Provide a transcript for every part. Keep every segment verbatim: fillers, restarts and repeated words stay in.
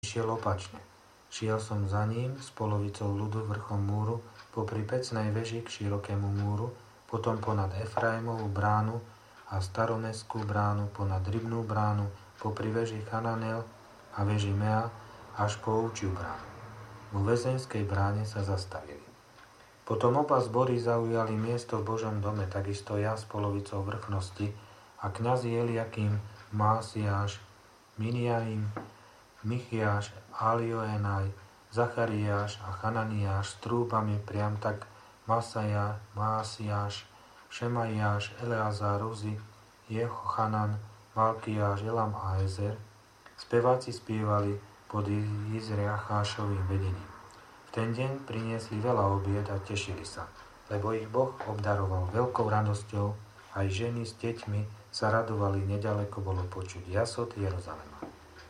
šiel opačne. Šiel som za ním s polovicou ľudu vrchom múru, popri pecnej veži k širokému múru, potom ponad Efraimovú bránu a staromestskú bránu, ponad rybnú bránu, popri veži Chananel a veži Mea, až po ovčiu bránu. Vo väzenskej bráne sa zastavili. Potom oba zbory zaujali miesto v Božom dome, takisto ja s polovicou vrchnosti a kňazi Eliakim, Másiáš, Miniaim, Michiáš, Alioenaj, Zachariáš a Chananiáš s trúbami priam tak Masaja, Másiáš, Šemaiáš, Eleazar, Uzi, Jehochanan, Malkiáš, Elam a Ezer. Speváci spievali pod Izriachášovým vedením. V ten deň priniesli veľa obied a tešili sa, lebo ich Boh obdaroval veľkou radosťou, aj ženy s deťmi sa radovali, neďaleko bolo počuť jasot Jeruzalema.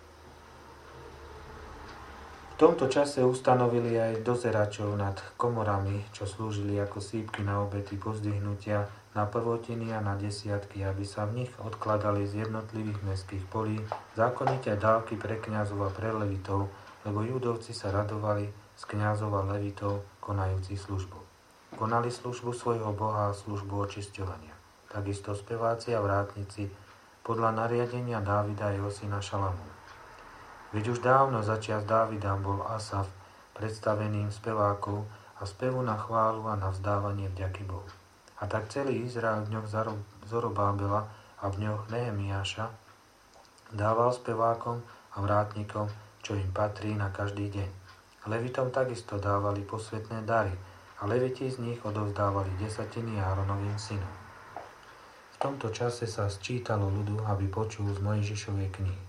V tomto čase ustanovili aj dozeračov nad komorami, čo slúžili ako sípky na obety pozdvihnutia, na prvotiny a na desiatky, aby sa v nich odkladali z jednotlivých mestských polí zákonite dávky pre kňazov a pre levitov, lebo judovci sa radovali z kňazov a levitov konajúcich službu. Konali službu svojho Boha a službu očisťovania. Takisto speváci a vrátnici podľa nariadenia Dávida a jeho syna Šalamúna. Veď už dávno začias Dávida bol Asaf predstaveným spevákov a spevu na chválu a na vzdávanie vďaky Bohu. A tak celý Izrael v dňoch Zorobábela a v dňoch Nehemiáša dával spevákom a vrátnikom, čo im patrí na každý deň. Levitom takisto dávali posvetné dary a leviti z nich odovzdávali desatiny Áronovým synom. V tomto čase sa sčítalo ľudu, aby počul z Mojžišovej knihy.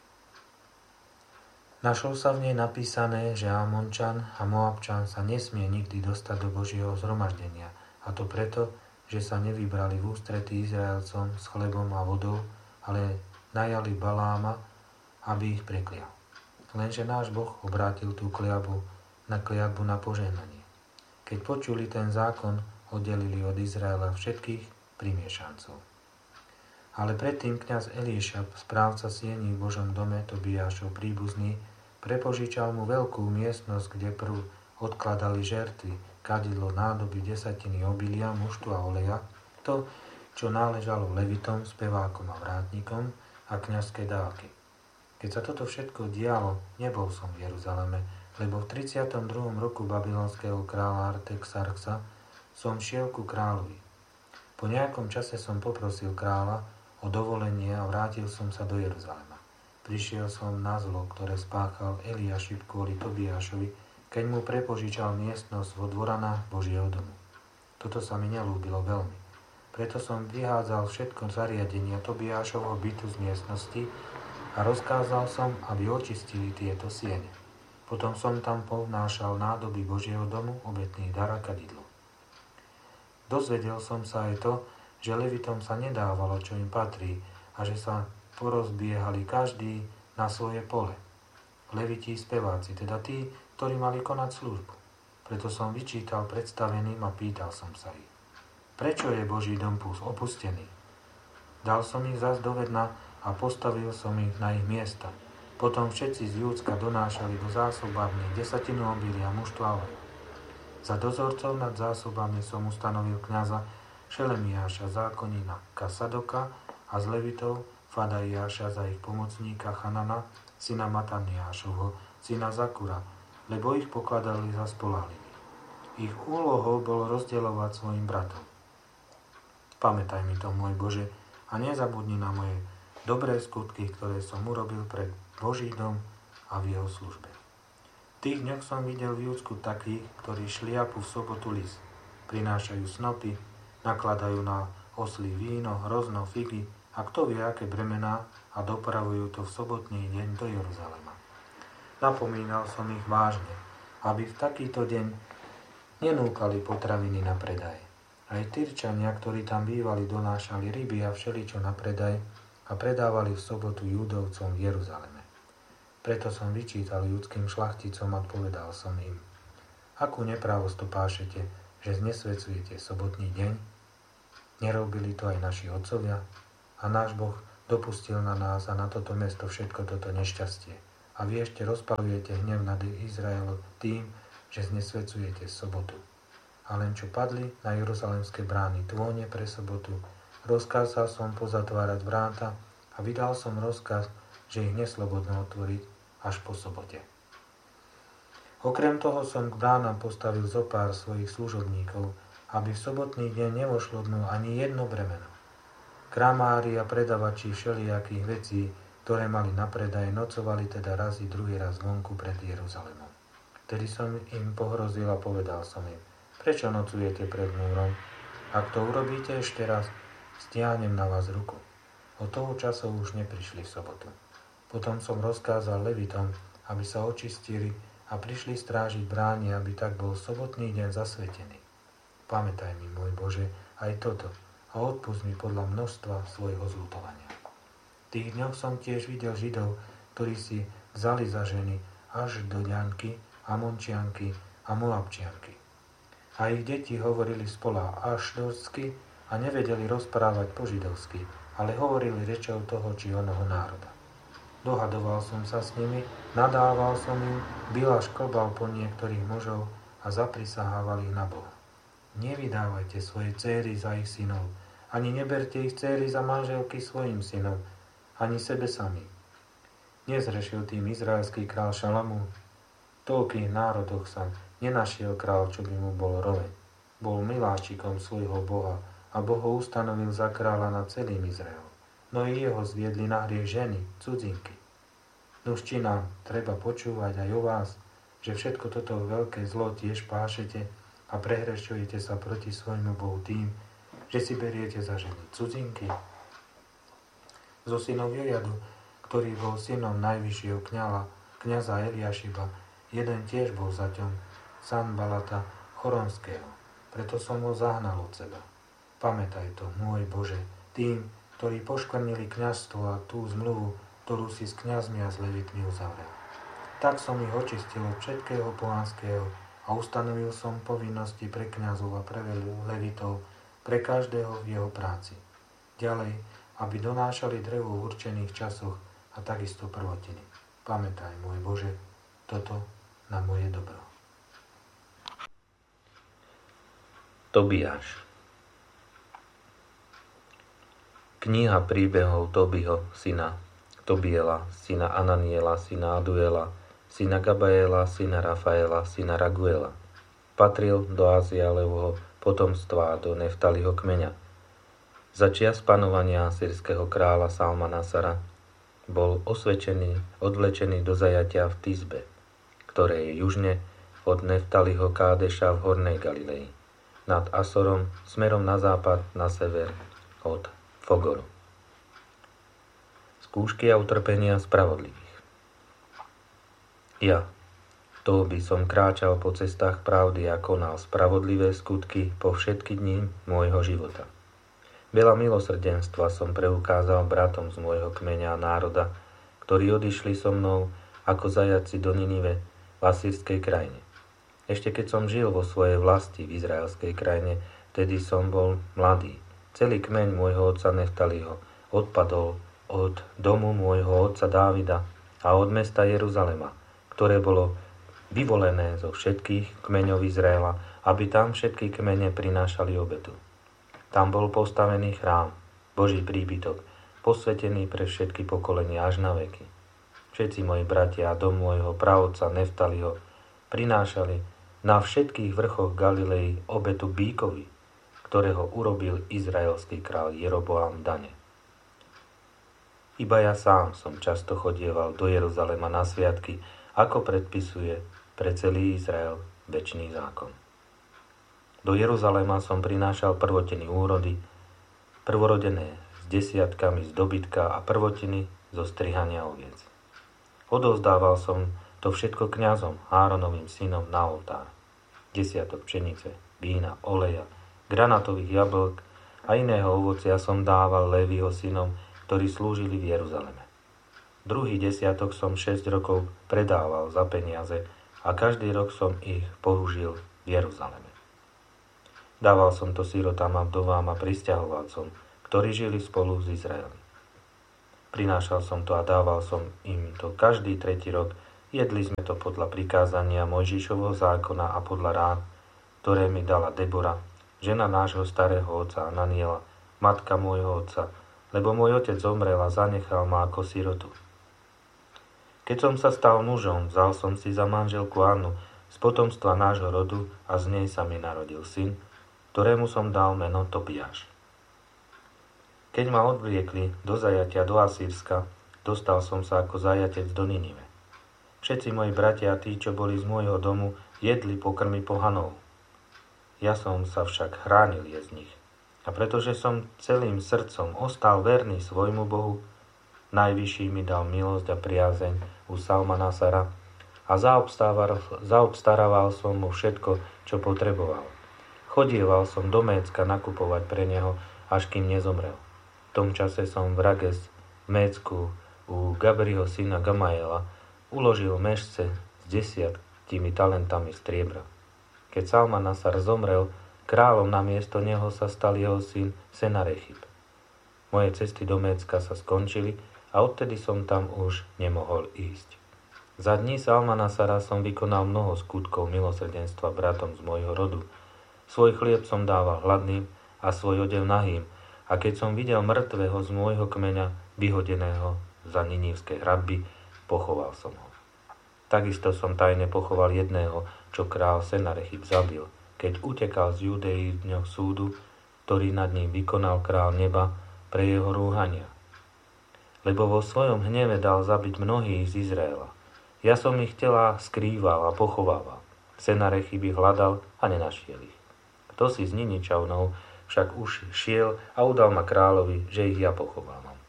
Našlo sa v nej napísané, že Amončan a Moabčan sa nesmie nikdy dostať do Božieho zhromaždenia, a to preto, že sa nevybrali v ústretí Izraelcom s chlebom a vodou, ale najali Baláma, aby ich preklial. Lenže náš Boh obrátil tú kliatbu na kliatbu na požehnanie. Keď počuli ten zákon, oddelili od Izraela všetkých primiešancov. Ale predtým kňaz Elíša, správca siení v Božom dome, Tobiášov príbuzný, prepožičal mu veľkú miestnosť, kde prv odkladali žertvy, kadidlo, nádoby, desatiny, obilia, muštu a oleja, to, čo náležalo levitom, spevákom a vrátnikom a kňazské dávky. Keď sa toto všetko dialo, nebol som v Jeruzaleme, lebo v tridsiatom druhom roku babylonského kráľa Artaxerxa som šiel ku kráľovi. Po nejakom čase som poprosil kráľa o dovolenie a vrátil som sa do Jeruzalema. Prišiel som na zlo, ktoré spáchal Eliašib kvôli Tobiášovi, keď mu prepožičal miestnosť vo dvoranách Božieho domu. Toto sa mi nelúbilo veľmi. Preto som vyhádzal všetko zariadenia Tobiášovho bytu z miestnosti a rozkázal som, aby očistili tieto siene. Potom som tam povnášal nádoby Božieho domu, obetný dar a kadidlo. Dozvedel som sa aj to, že levitom sa nedávalo, čo im patrí, a že sa porozbiehali každý na svoje pole. Leviti speváci, teda tí, ktorí mali konať službu. Preto som vyčítal predstaveným a pýtal som sa ich. Prečo je Boží dom opustený? Dal som ich zas do vedna a postavil som ich na ich miesta. Potom všetci z Júdska donášali do zásobárne desatinu obilia, muštu a oleja. Za dozorcov nad zásobami som ustanovil kňaza Šelemiáša, zákonníka Sadoka a z levitov Fadaiáša za ich pomocníka Chanana, syna Mataniášovho, syna Zakura, lebo ich pokladali za spoľahlivých. Ich úlohou bolo rozdeľovať svojim bratom. Pamätaj mi to, môj Bože, a nezabudni na moje dobré skutky, ktoré som urobil pred Boží dom a v jeho službe. V tých dňoch som videl v Júdsku takých, ktorí šliapu v sobotu lis, prinášajú snopy, nakladajú na osly víno, hrozno, figy a kto vie, aké bremená a dopravujú to v sobotný deň do Jeruzalema. Napomínal som ich vážne, aby v takýto deň nenúkali potraviny na predaj. Aj Tyrčania, ktorí tam bývali, donášali ryby a všeličo na predaj a predávali v sobotu Júdovcom v Jeruzaleme. Preto som vyčítal judským šlachticom a povedal som im, akú neprávosť to pášete, že znesvecujete sobotný deň? Nerobili to aj naši otcovia? A náš Boh dopustil na nás a na toto mesto všetko toto nešťastie. a vy ešte rozpalujete hnev nad Izraelom tým, že znesvecujete sobotu. A len čo padli na jeruzalemské brány tône pre sobotu, rozkázal som pozatvárať vráta a vydal som rozkaz, že ich neslobodno otvoriť až po sobote. Okrem toho som k bránam postavil zo pár svojich služobníkov, aby v sobotný deň nevošlo dnu ani jedno bremeno. Kramári a predavači všelijakých vecí, ktoré mali na predaj, nocovali teda raz i druhý raz vonku pred Jeruzalemom. Tedy som im pohrozil a povedal som im: prečo nocujete pred múrom? Ak to urobíte ešte raz, stiahnem na vás ruku. Od toho času už neprišli v sobotu. Potom som rozkázal levitom, aby sa očistili a prišli strážiť brány, aby tak bol sobotný deň zasvetený. Pamätaj mi, môj Bože, aj toto a odpusť mi podľa množstva svojho zľutovania. V tých dňoch som tiež videl Židov, ktorí si vzali za ženy až do Ďanky, Amončianky a Moabčianky. A ich deti hovorili spola ašdorsky a nevedeli rozprávať po židovsky, ale hovorili rečou toho či onoho národa. Dohadoval som sa s nimi, nadával som im, bil a šklbal po niektorých mužov a zaprisahával ich na Boha. Nevydávajte svoje céry za ich synov, ani neberte ich céry za manželky svojim synom, ani sebe sami. Nezrešil tým izraelský král Šalamún. V toľkých národoch sa nenašiel král, čo by mu bol roveň. Bol miláčikom svojho Boha a Boh ho ustanovil za kráľa nad celým Izraelom. No i jeho zviedli na hriech ženy, cudzinky. Nuž či nám treba počúvať aj o vás, že všetko toto veľké zlo tiež pášete a prehrešujete sa proti svojmu Bohu tým, že si beriete za ženy cudzinky. Zo synov Jojadu, ktorý bol synom najvyššieho kňala, kňaza Eliašiba, jeden tiež bol zaťom Sanbalata Choronského, preto som ho zahnal od seba. Pamätaj to, môj Bože, tým, ktorí poškvrnili kňazstvo a tú zmluvu, ktorú si s kňazmi a s levitmi uzavrel. Tak som ich očistil od všetkého pohanského a ustanovil som povinnosti pre kňazov a pre levitov, pre každého v jeho práci. Ďalej, aby donášali drevo v určených časoch a takisto prvotiny. Pamätaj, môj Bože, toto na moje dobro. Tobiáš. Kniha príbehov Tobiho, syna Tobiela, syna Ananiela, syna Aduela, syna Gabaela, syna Rafaela, syna Raguela. Patril do Azialovho potomstva do Neftaliho kmeňa. Za čias panovania asýrskeho kráľa Salmanasara bol osvedčený, odvlečený do zajatia v Tizbe, ktoré je južne od Neftaliho Kádeša v Hornej Galilei, nad Asorom smerom na západ, na sever od Fogoru. Skúšky a utrpenia spravodlivých. Ja, to by som kráčal po cestách pravdy a konal spravodlivé skutky po všetky dni môjho života. Veľa milosrdenstva som preukázal bratom z môjho kmeňa a národa, ktorí odišli so mnou ako zajaci do Ninive v asýrskej krajine. Ešte keď som žil vo svojej vlasti v izraelskej krajine, vtedy som bol mladý. Celý kmeň môjho otca Neftaliho odpadol od domu môjho otca Dávida a od mesta Jeruzalema, ktoré bolo vyvolené zo všetkých kmeňov Izraela, aby tam všetky kmene prinášali obetu. Tam bol postavený chrám, Boží príbytok, posvetený pre všetky pokolenia až na veky. Všetci moji bratia a dom môjho praotca Neftaliho prinášali na všetkých vrchoch Galilei obetu bíkovi, ktorého urobil izraelský kráľ Jeroboam dane. Iba ja sám som často chodieval do Jeruzalema na sviatky, ako predpisuje pre celý Izrael večný zákon. Do Jeruzalema som prinášal prvotiny úrody, prvorodené s desiatkami z dobytka a prvotiny zo strihania oviec. Odovzdával som to všetko kňazom, Áronovým synom na oltár. Desiatok pšenice, vína, oleja, granatových jablk a iného ovocia som dával Léviho synom, ktorí slúžili v Jeruzaleme. Druhý desiatok som šesť rokov predával za peniaze a každý rok som ich použil v Jeruzaleme. Dával som to sirotám a vdovám a prisťahovalcom, ktorí žili spolu s Izraelom. Prinášal som to a dával som im to každý tretí rok. Jedli sme to podľa prikázania Mojžišovho zákona a podľa rád, ktoré mi dala Debora, žena nášho starého otca Ananiela, matka môjho otca, lebo môj otec zomrel a zanechal ma ako sirotu. Keď som sa stal mužom, vzal som si za manželku Annu z potomstva nášho rodu a z nej sa mi narodil syn, ktorému som dal meno Tobiáš. Keď ma odvliekli do zajatia do Asýrska, dostal som sa ako zajatec do Ninive. Všetci moji bratia a tí, čo boli z môjho domu, jedli pokrmy pohanov. Ja som sa však chránil je z nich. A pretože som celým srdcom ostal verný svojmu Bohu, Najvyšší mi dal milosť a priazeň u Salmanasara a zaobstarával som mu všetko, čo potreboval. Chodieval som do Mécka nakupovať pre neho, až kým nezomrel. V tom čase som v Rages, v Mécku, u Gabriho syna Gamaela, uložil mešce s desiatimi talentami striebra. Keď Salmanasar zomrel, kráľom namiesto neho sa stal jeho syn Senarechib. Moje cesty do Mécka sa skončili a odtedy som tam už nemohol ísť. Za dní Salmanasara som vykonal mnoho skutkov milosrdenstva bratom z môjho rodu. Svoj chlieb som dával hladným a svoj odev nahým, a keď som videl mŕtvého z môjho kmeňa, vyhodeného za ninívske hradby, pochoval som ho. Takisto som tajne pochoval jedného, čo král Senarechib zabil, keď utekal z Judei v dňoch súdu, ktorý nad ním vykonal král neba pre jeho rúhania. Lebo vo svojom hneve dal zabiť mnohých z Izraela. Ja som ich tela skrýval a pochovával. Senarechib ich hľadal a nenašiel ich. Kto si z Niničanov však už šiel a udal ma kráľovi, že ich ja pochovávam.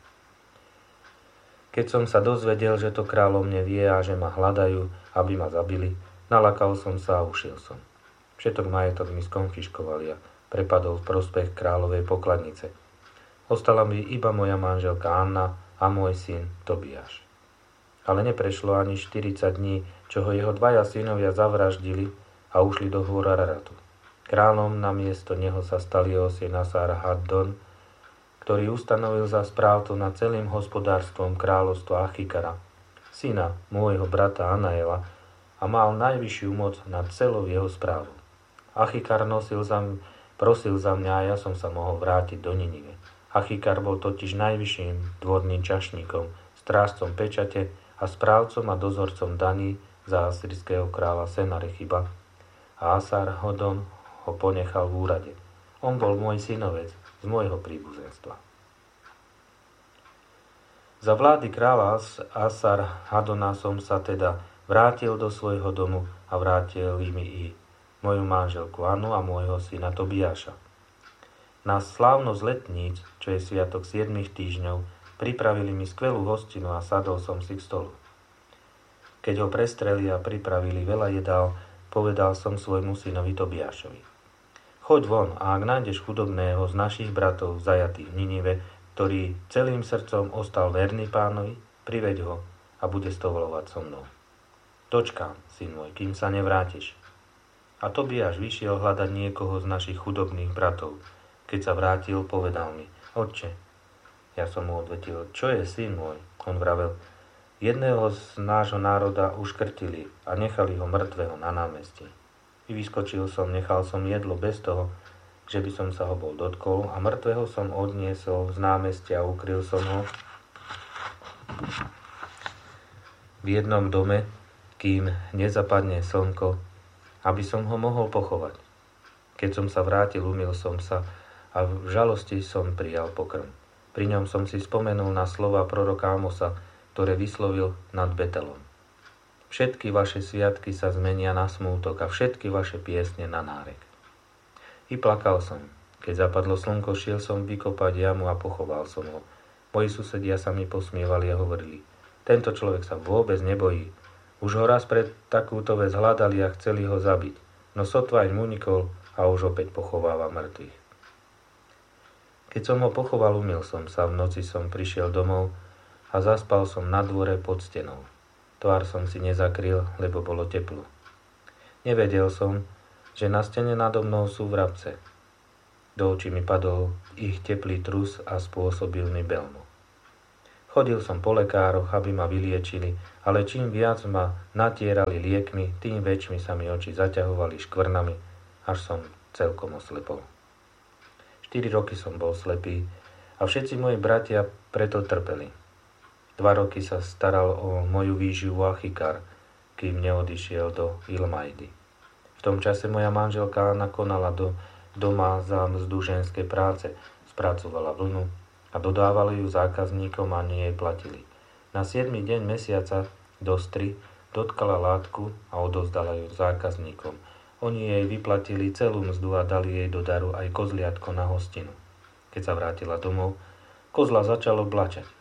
Keď som sa dozvedel, že to kráľ o mne vie a že ma hľadajú, aby ma zabili, nalakal som sa a ušiel som. Všetok majetok mi skonfiškovali a prepadol v prospech kráľovej pokladnice. Ostala mi iba moja manželka Anna a môj syn Tobiáš. Ale neprešlo ani štyridsať dní, čo ho jeho dvaja synovia zavraždili a ušli do hôr Araratu. Kráľom namiesto neho sa stal jeho syn Asar-Haddon, ktorý ustanovil za správcu nad celým hospodárstvom kráľovstva Achikara, syna môjho brata Anaela, a mal najvyššiu moc nad celou jeho správou. Achikar nosil za m- prosil za mňa a ja som sa mohol vrátiť do Ninive. Achikar bol totiž najvyšším dvorným čašníkom, strážcom pečate a správcom a dozorcom daní za asýrskeho kráľa Senarechiba, a Asar-Haddon ho ponechal v úrade. On bol môj synovec z môjho príbuzenstva. Za vlády kráľa Asar-Haddona som sa teda vrátil do svojho domu a vrátil mi i moju manželku Annu a môjho syna Tobiáša. Na slávnosť letníc, čo je sviatok siedmich týždňov, pripravili mi skvelú hostinu a sadol som si k stolu. Keď ho prestreli a pripravili veľa jedál, povedal som svojmu synovi Tobiášovi: Choď von a ak nájdeš chudobného z našich bratov zajatých v Ninive, ktorý celým srdcom ostal verný pánovi, priveď ho a bude stovolovať so mnou. Dočkám, syn môj, kým sa nevrátiš. A Tobiáš vyšiel hľadať niekoho z našich chudobných bratov. Keď sa vrátil, povedal mi: Otče. Ja som mu odvetil: Čo je, syn môj? On vravel: Jedného z nášho národa uškrtili a nechali ho mŕtvého na námestí. I vyskočil som, nechal som jedlo bez toho, že by som sa ho bol dotkol, a mŕtvého som odniesol z námestia a ukryl som ho v jednom dome, kým nezapadne slnko, aby som ho mohol pochovať. Keď som sa vrátil, umyl som sa a v žalosti som prijal pokrm. Pri ňom som si spomenul na slova proroka Amosa, ktoré vyslovil nad Betelom. Všetky vaše sviatky sa zmenia na smútok a všetky vaše piesne na nárek. I plakal som. Keď zapadlo slnko, šiel som vykopať jamu a pochoval som ho. Moji susedia sa mi posmievali a hovorili: Tento človek sa vôbec nebojí. Už ho raz pred takúto vec hľadali a chceli ho zabiť, no sotva im unikol a už opäť pochováva mŕtvych. Keď som ho pochoval, umyl som sa, v noci som prišiel domov a zaspal som na dvore pod stenou. Tvár som si nezakryl, lebo bolo teplo. Nevedel som, že na stene nado mnou sú vrabce. Do očí mi padol ich teplý trus a spôsobil mi belmu. Chodil som po lekároch, aby ma vyliečili, ale čím viac ma natierali liekmi, tým väčšmi sa mi oči zaťahovali škvrnami, až som celkom oslepol. Štyri roky som bol slepý a všetci moji bratia preto trpeli. Dva roky sa staral o moju výživu Achikar, kým neodišiel do Ilmajdy. V tom čase moja manželka nakonala do doma za mzdu ženskej práce, spracovala vlnu a dodávali ju zákazníkom a nie jej platili. Na siedmy deň mesiaca dostri dotkala látku a odovzdala ju zákazníkom. Oni jej vyplatili celú mzdu a dali jej do daru aj kozliatko na hostinu. Keď sa vrátila domov, kozla začalo blačať.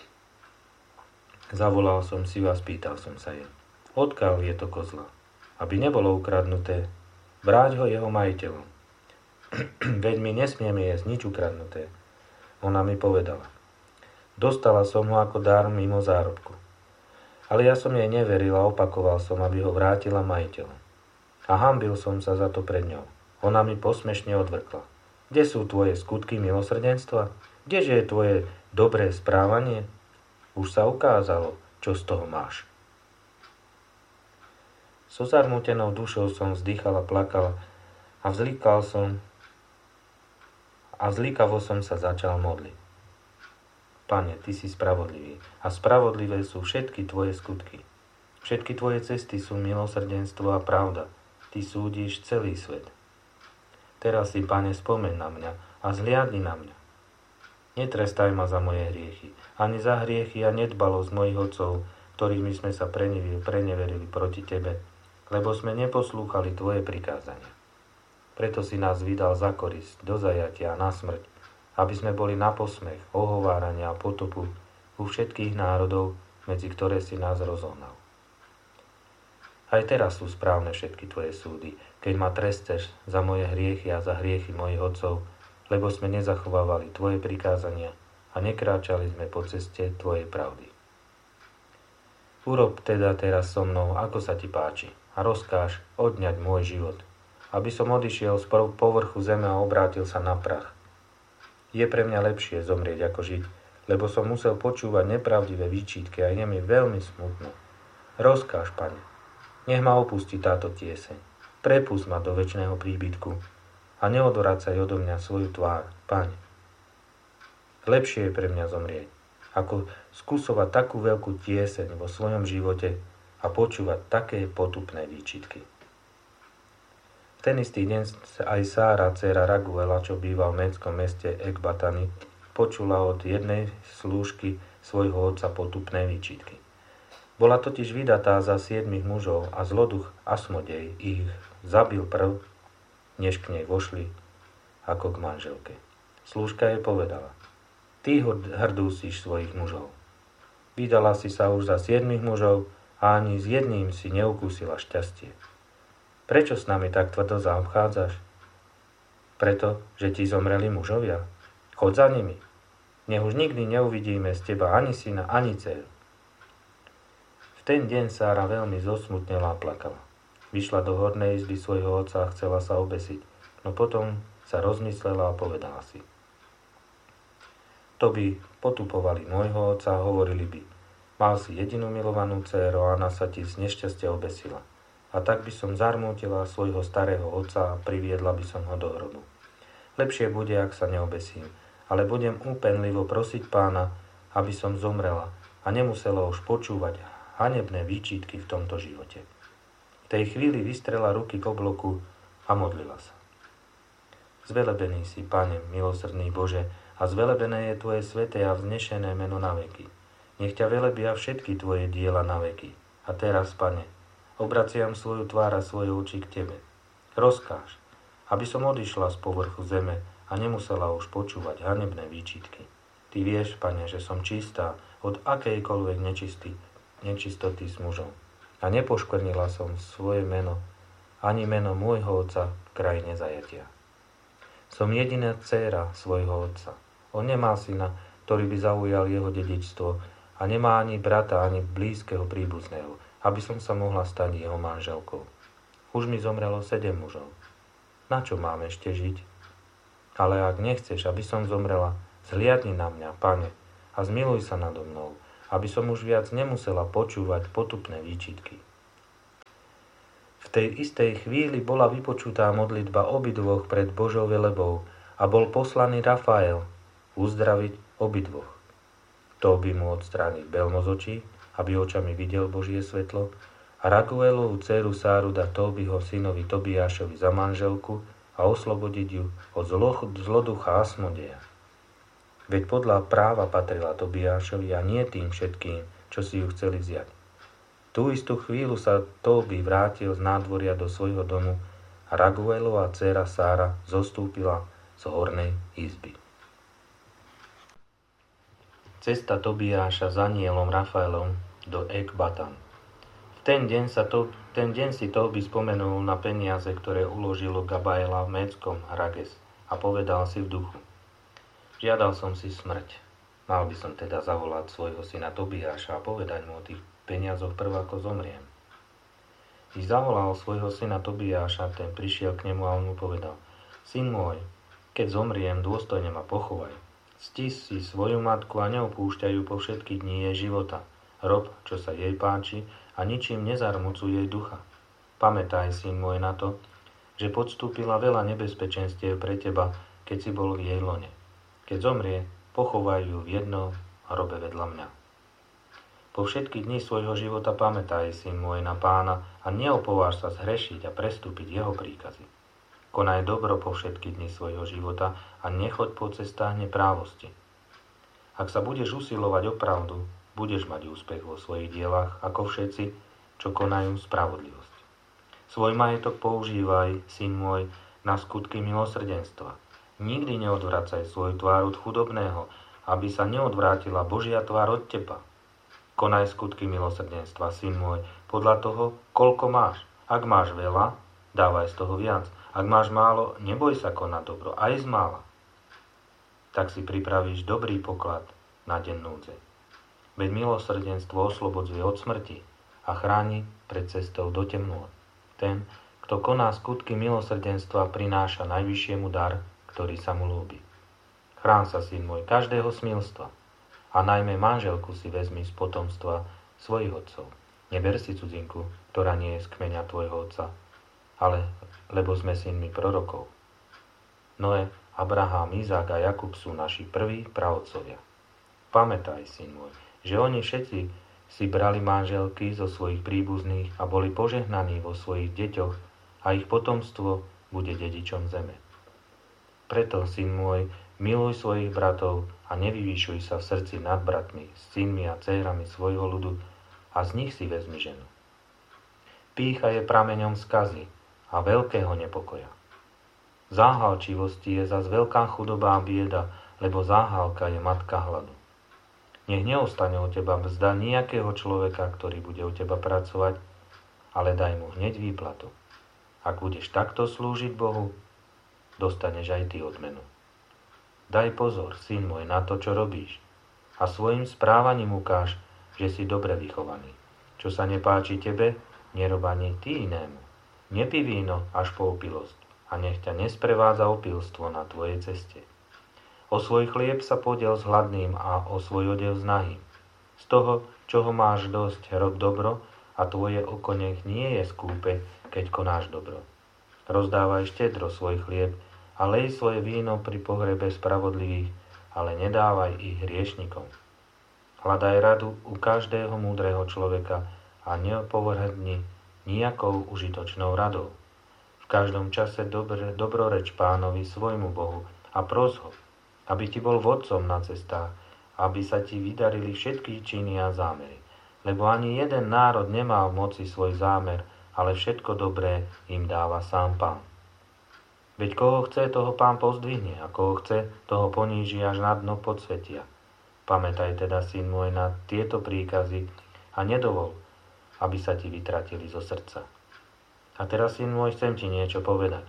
Zavolal som si ju a spýtal som sa jej: odkiaľ je to kozla? Aby nebolo ukradnuté, vráť ho jeho majiteľom. Veď my nesmieme jesť nič ukradnuté. Ona mi povedala: dostala som ho ako dar mimo zárobku. Ale ja som jej neveril a opakoval som, aby ho vrátila majiteľom. A hanbil som sa za to pred ňou. Ona mi posmešne odvrkla: kde sú tvoje skutky milosrdenstva? Kdeže je tvoje dobré správanie? Už sa ukázalo, čo z toho máš. So zarmútenou dušou som vzdychal a plakal a vzlikal som a vzlikavo som sa začal modliť. Pane, Ty si spravodlivý a spravodlivé sú všetky Tvoje skutky. Všetky Tvoje cesty sú milosrdenstvo a pravda. Ty súdiš celý svet. Teraz si, Pane, spomeň na mňa a zhliadni na mňa. Netrestaj ma za moje hriechy, ani za hriechy a nedbalosť mojich otcov, ktorými sme sa preneverili proti Tebe, lebo sme neposlúchali Tvoje prikázania. Preto si nás vydal za korisť, do zajatia a na smrť, aby sme boli na posmech, ohovárania a potopu u všetkých národov, medzi ktoré si nás rozohnal. Aj teraz sú správne všetky Tvoje súdy, keď ma tresteš za moje hriechy a za hriechy mojich otcov, lebo sme nezachovávali Tvoje prikázania a nekráčali sme po ceste Tvojej pravdy. Urob teda teraz so mnou, ako sa Ti páči, a rozkáž odňať môj život, aby som odišiel z povrchu zeme a obrátil sa na prach. Je pre mňa lepšie zomrieť ako žiť, lebo som musel počúvať nepravdivé výčitky a je mi veľmi smutno. Rozkáž, Pane, nech ma opustí táto tieseň. Prepusť ma do večného príbytku a neodvracaj odo mňa svoju tvár, Pane. Lepšie je pre mňa zomrieť, ako skúsovať takú veľkú tieseň vo svojom živote a počúvať také potupné výčitky. V ten istý deň aj Sára, dcéra Raguela, čo býva v médskom meste Ekbatany, počula od jednej slúžky svojho otca potupné výčitky. Bola totiž vydatá za siedmich mužov a zloduch Asmodej ich zabil prv, než k nej vošli ako k manželke. Slúžka jej povedala: ty hrdúsiš svojich mužov. Vydala si sa už za siedmich mužov a ani s jedným si neukúsila šťastie. Prečo s nami tak tvrdo zaobchádzaš? Preto, že ti zomreli mužovia? Choď za nimi. Nech už nikdy neuvidíme z teba ani syna, ani dcéru. V ten deň Sára veľmi zosmutnela a plakala. Vyšla do hornej izby svojho otca a chcela sa obesiť, no potom sa rozmyslela a povedala si: to by potupovali môjho otca a hovorili by: mal si jedinú milovanú dcéru a ona sa ti z nešťastia obesila. A tak by som zarmútila svojho starého otca a priviedla by som ho do hrobu. Lepšie bude, ak sa neobesím, ale budem úpenlivo prosiť Pána, aby som zomrela a nemusela už počúvať hanebné výčitky v tomto živote. V tej chvíli vystrela ruky k obloku a modlila sa. Zvelebený si, Pane, milosrdný Bože, a zvelebené je Tvoje sväté a vznešené meno na veky. Nech ťa velebia všetky Tvoje diela na veky. A teraz, Pane, obraciam svoju tvár a svoje oči k Tebe. Rozkáž, aby som odišla z povrchu zeme a nemusela už počúvať hanebné výčitky. Ty vieš, Pane, že som čistá od akejkoľvek nečisty, nečistoty s mužom. A nepoškvrnila som svoje meno, ani meno môjho otca v krajine zajatia. Som jediná dcéra svojho otca. On nemá syna, ktorý by zaujal jeho dedičstvo, a nemá ani brata, ani blízkeho príbuzného, aby som sa mohla stať jeho manželkou. Už mi zomrelo sedem mužov. Na čo mám ešte žiť? Ale ak nechceš, aby som zomrela, zhliadni na mňa, Pane, a a zmiluj sa nado mnou, aby som už viac nemusela počúvať potupné výčitky. V tej istej chvíli bola vypočutá modlitba obidvoch pred Božou velebou a bol poslaný Rafael uzdraviť obidvoch. Tóbi mu odstrániť belmo z očí, aby očami videl Božie svetlo, a Raguelovú dceru Sáru dá Tóbiho synovi Tobiášovi za manželku a oslobodiť ju od zloducha Asmodeja. Veď podľa práva patrila Tobiášovi a nie tým všetkým, čo si ju chceli vziať. Tú istú chvíľu sa Tóbi vrátil z nádvoria do svojho domu a Raguelová dcera Sára zostúpila z hornej izby. Cesta Tobiáša za anielom Rafaelom do Ekbatan. V ten deň, sa to, ten deň si Tóbi spomenul na peniaze, ktoré uložilo Gabaela v Médskom Rages a povedal si v duchu: Žiadal som si smrť. Mal by som teda zavolať svojho syna Tobiáša a povedať mu o tých peniazoch prv ako zomriem. I zavolal svojho syna Tobiáša, ten prišiel k nemu a on mu povedal: Syn môj, keď zomriem, dôstojne ma pochovaj. Cti si svoju matku a neopúšťaj ju po všetky dni jej života. Rob, čo sa jej páči a ničím nezarmucuj jej ducha. Pamätaj, syn môj, na to, že podstúpila veľa nebezpečenstiev pre teba, keď si bol v jej lone. Keď zomrie, pochovaj ju v jednom hrobe vedľa mňa. Po všetky dni svojho života pamätaj, syn môj, na Pána a neopováž sa zhrešiť a prestúpiť jeho príkazy. Konaj dobro po všetky dni svojho života a nechoď po cestách neprávosti. Ak sa budeš usilovať o pravdu, budeš mať úspech vo svojich dielach, ako všetci, čo konajú spravodlivosť. Svoj majetok používaj, syn môj, na skutky milosrdenstva. Nikdy neodvracaj svoju tvár od chudobného, aby sa neodvrátila Božia tvár od teba. Konaj skutky milosrdenstva, syn môj, podľa toho, koľko máš. Ak máš veľa, dávaj z toho viac. Ak máš málo, neboj sa konať dobro, aj z mála. Tak si pripravíš dobrý poklad na deň núdze. Veď milosrdenstvo oslobodzuje od smrti a chráni pred cestou do temnôt. Ten, kto koná skutky milosrdenstva, prináša najvyššiemu dar, ktorý sa mu ľúbi. Chrán sa, syn môj, každého smilstva a najmä manželku si vezmi z potomstva svojich otcov. Neber si cudzinku, ktorá nie je z kmeňa tvojho otca, ale lebo sme synmi prorokov. Noé, Abraham, Izák a Jakub sú naši prví praotcovia. Pamätaj, syn môj, že oni všetci si brali manželky zo svojich príbuzných a boli požehnaní vo svojich deťoch a ich potomstvo bude dedičom zeme. Preto, syn môj, miluj svojich bratov a nevyvyšuj sa v srdci nad bratmi, s synmi a dcérami svojho ľudu a z nich si vezmi ženu. Pýcha je prameňom skazy a veľkého nepokoja. Záhalčivosti je zas veľká chudoba a bieda, lebo záhalka je matka hladu. Nech neostane od teba mzda nejakého človeka, ktorý bude u teba pracovať, ale daj mu hneď výplatu. Ak budeš takto slúžiť Bohu, dostaneš aj ty odmenu. Daj pozor, syn môj, na to, čo robíš, a svojim správaním ukáž, že si dobre vychovaný. Čo sa nepáči tebe, nerob ani ty inému. Nepí víno až po opilosť a nech ťa nesprevádza opilstvo na tvojej ceste. O svoj chlieb sa podiel s hladným a o svoj odev s nahým. Z toho, čoho máš dosť, rob dobro a tvoje oko nech nie je skúpe, keď konáš dobro. Rozdávaj štedro svoj chlieb a lej svoje víno pri pohrebe spravodlivých, ale nedávaj ich hriešnikom. Hľadaj radu u každého múdreho človeka a neopovrhni nijakou užitočnou radou. V každom čase dobre, dobroreč Pánovi svojmu Bohu a pros ho, aby ti bol vodcom na cestách, aby sa ti vydarili všetky činy a zámery. Lebo ani jeden národ nemá v moci svoj zámer, ale všetko dobré im dáva sám Pán. Veď koho chce, toho Pán pozdvihne, a koho chce, toho poníži až na dno podsvetia. Pamätaj teda, syn môj, na tieto príkazy a nedovol, aby sa ti vytratili zo srdca. A teraz, syn môj, chcem ti niečo povedať.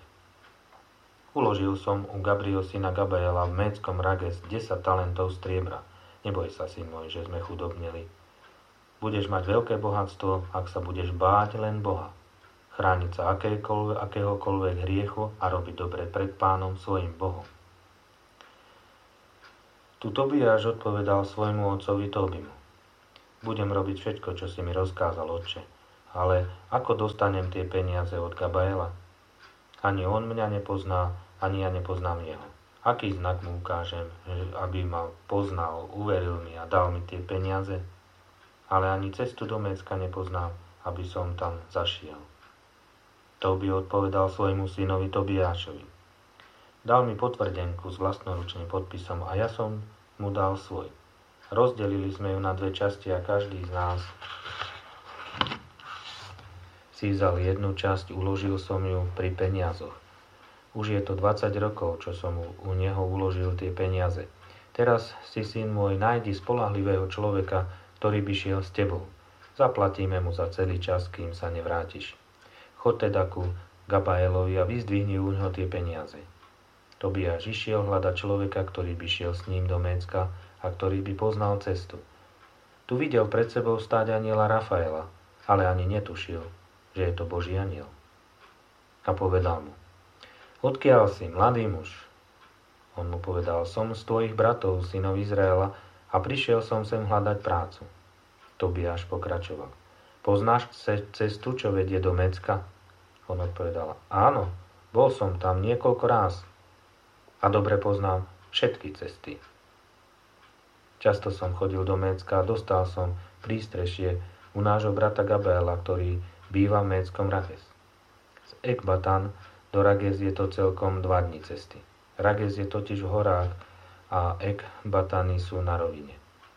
Uložil som u Gabriho syna Gabaela v Médskom Rages desať talentov striebra. Neboj sa, syn môj, že sme chudobnili. Budeš mať veľké bohatstvo, ak sa budeš báť len Boha. Chrániť sa akéhokoľvek hriechu a robiť dobre pred Pánom svojim Bohom. Tu Tobiáš odpovedal svojmu otcovi Tóbimu. Budem robiť všetko, čo si mi rozkázal, otče, ale ako dostanem tie peniaze od Gabaela? Ani on mňa nepozná, ani ja nepoznám jeho. Aký znak mu ukážem, aby ma poznal, uveril mi a dal mi tie peniaze? Ale ani cestu do Mécka nepoznám, aby som tam zašiel. Tóbi odpovedal svojmu synovi Tobiášovi. Dal mi potvrdenku s vlastnoručným podpisom a ja som mu dal svoj. Rozdelili sme ju na dve časti a každý z nás si vzal jednu časť, uložil som ju pri peniazoch. Už je to dvadsať rokov, čo som u neho uložil tie peniaze. Teraz si, syn môj, nájdi spoľahlivého človeka, ktorý by šiel s tebou. Zaplatíme mu za celý čas, kým sa nevrátiš. Chod teda ku Gabaelovi a vyzdvihni u neho tie peniaze. Tobiáš išiel hľadať človeka, ktorý by šiel s ním do Mécka a ktorý by poznal cestu. Tu videl pred sebou stáť anjela Rafaela, ale ani netušil, že je to Boží anjel. A povedal mu: Odkiaľ si, mladý muž? On mu povedal: Som z tvojich bratov, synov Izraela, a prišiel som sem hľadať prácu. Tobiáš pokračoval: Poznáš cestu, čo vedie do Mécka? On odpovedal: Áno, bol som tam niekoľko ráz a dobre poznám všetky cesty. Často som chodil do Mécka a dostal som prístrešie u nášho brata Gabaela, ktorý býva v Méckom Rages. Z Ekbatan do Rages je to celkom dva dni cesty. Rages je totiž v horách a Ekbatany sú na rovine.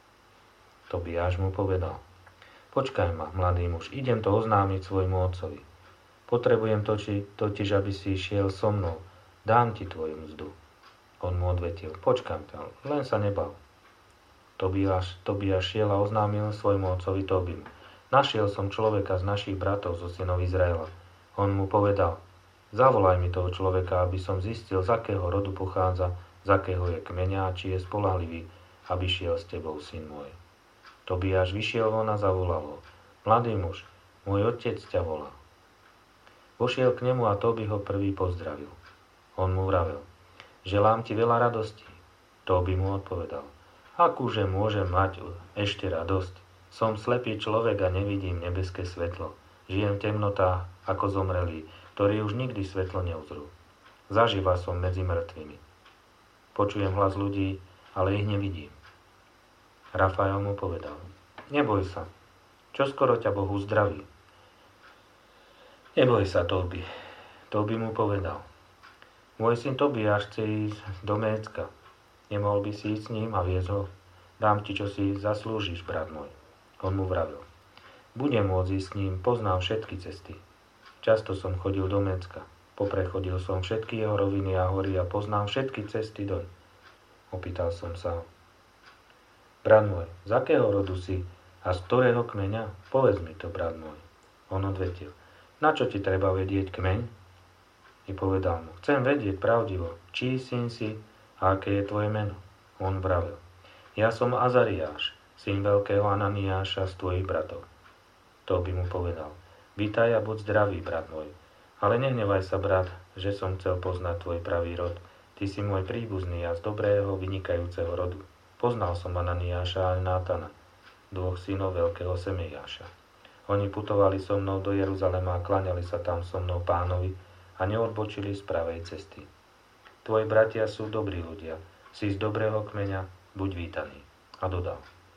Tobiáš mu povedal: Počkaj ma, mladý muž, idem to oznámiť svojmu otcovi. Potrebujem totiž, totiž, aby si šiel so mnou. Dám ti tvoju mzdu. On mu odvetil: Počkám tam, len sa nebav. Tobiáš, Tobiáš šiel a oznámil svojmu otcovi Tóbimu: Našiel som človeka z našich bratov, zo synov Izraela. On mu povedal: Zavolaj mi toho človeka, aby som zistil, z akého rodu pochádza, z akého je kmeňa, či je spoľahlivý, aby šiel s tebou, syn môj. Tobiáš vyšiel von a zavolal ho: Mladý muž, môj otec ťa volá. Pošiel k nemu a Tóbi ho prvý pozdravil. On mu vravel: Želám ti veľa radosti. Tóbi mu odpovedal: Akúže môžem mať ešte radosť? Som slepý človek a nevidím nebeské svetlo. Žijem v temnotách ako zomrelí, ktorí už nikdy svetlo neuzrú. Zaživa som medzi mŕtvými. Počujem hlas ľudí, ale ich nevidím. Rafael mu povedal: Neboj sa, čoskoro ťa Boh uzdraví. Neboj sa, Tóbi. Tóbi mu povedal: Môj syn Tobiáš chce ísť do Mécka. Nemohol by si ísť s ním a viesť ho? Dám ti, čo si zaslúžiš, brat môj. On mu vravel: Budem môcť ísť s ním, poznám všetky cesty. Často som chodil do Mécka. Poprechodil som všetky jeho roviny a hory a poznám všetky cesty doň. Opýtal som sa ho: Brat môj, z akého rodu si a z ktorého kmeňa? Povedz mi to, brat môj. On odvetil: Na čo ti treba vedieť kmeň? I povedal mu: Chcem vedieť pravdivo, čí syn si a aké je tvoje meno. On vravel: Ja som Azariáš, syn veľkého Ananiáša z tvojich bratov. Tóbi mu povedal: Vítaj a buď zdravý, brat môj. Ale nehnevaj sa, brat, že som chcel poznať tvoj pravý rod. Ty si môj príbuzný a z dobrého, vynikajúceho rodu. Poznal som Ananiáša a Nátana, dvoch synov veľkého Semejáša. Oni putovali so mnou do Jeruzalema a kláňali sa tam so mnou Pánovi a neodbočili z pravej cesty. Tvoji bratia sú dobrí ľudia, si z dobrého kmeňa, buď vítaný. A dodal: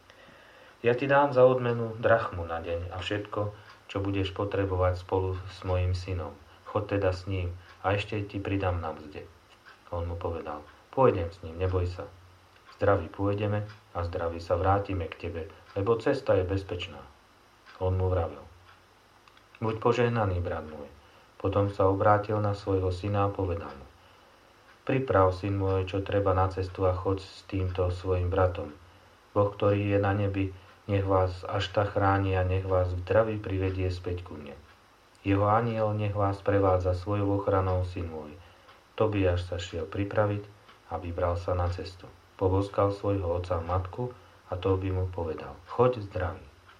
Ja ti dám za odmenu drachmu na deň a všetko, čo budeš potrebovať spolu s mojím synom. Choď teda s ním a ešte ti pridám na mzde. On mu povedal: Pôjdem s ním, neboj sa. Zdraví pôjdeme a zdraví sa vrátime k tebe, lebo cesta je bezpečná. On mu vravel: Buď požehnaný, brat môj. Potom sa obrátil na svojho syna a povedal mu: Priprav, syn môj, čo treba na cestu a choď s týmto svojim bratom. Boh, ktorý je na nebi, nech vás až tak chráni a nech vás v zdraví privedie späť ku mne. Jeho anjel nech vás prevádza svojou ochranou, syn môj. Tobiáš sa šiel pripraviť a vybral sa na cestu. Poboskal svojho otca a matku a Tóbi mu povedal: Choď zdravý.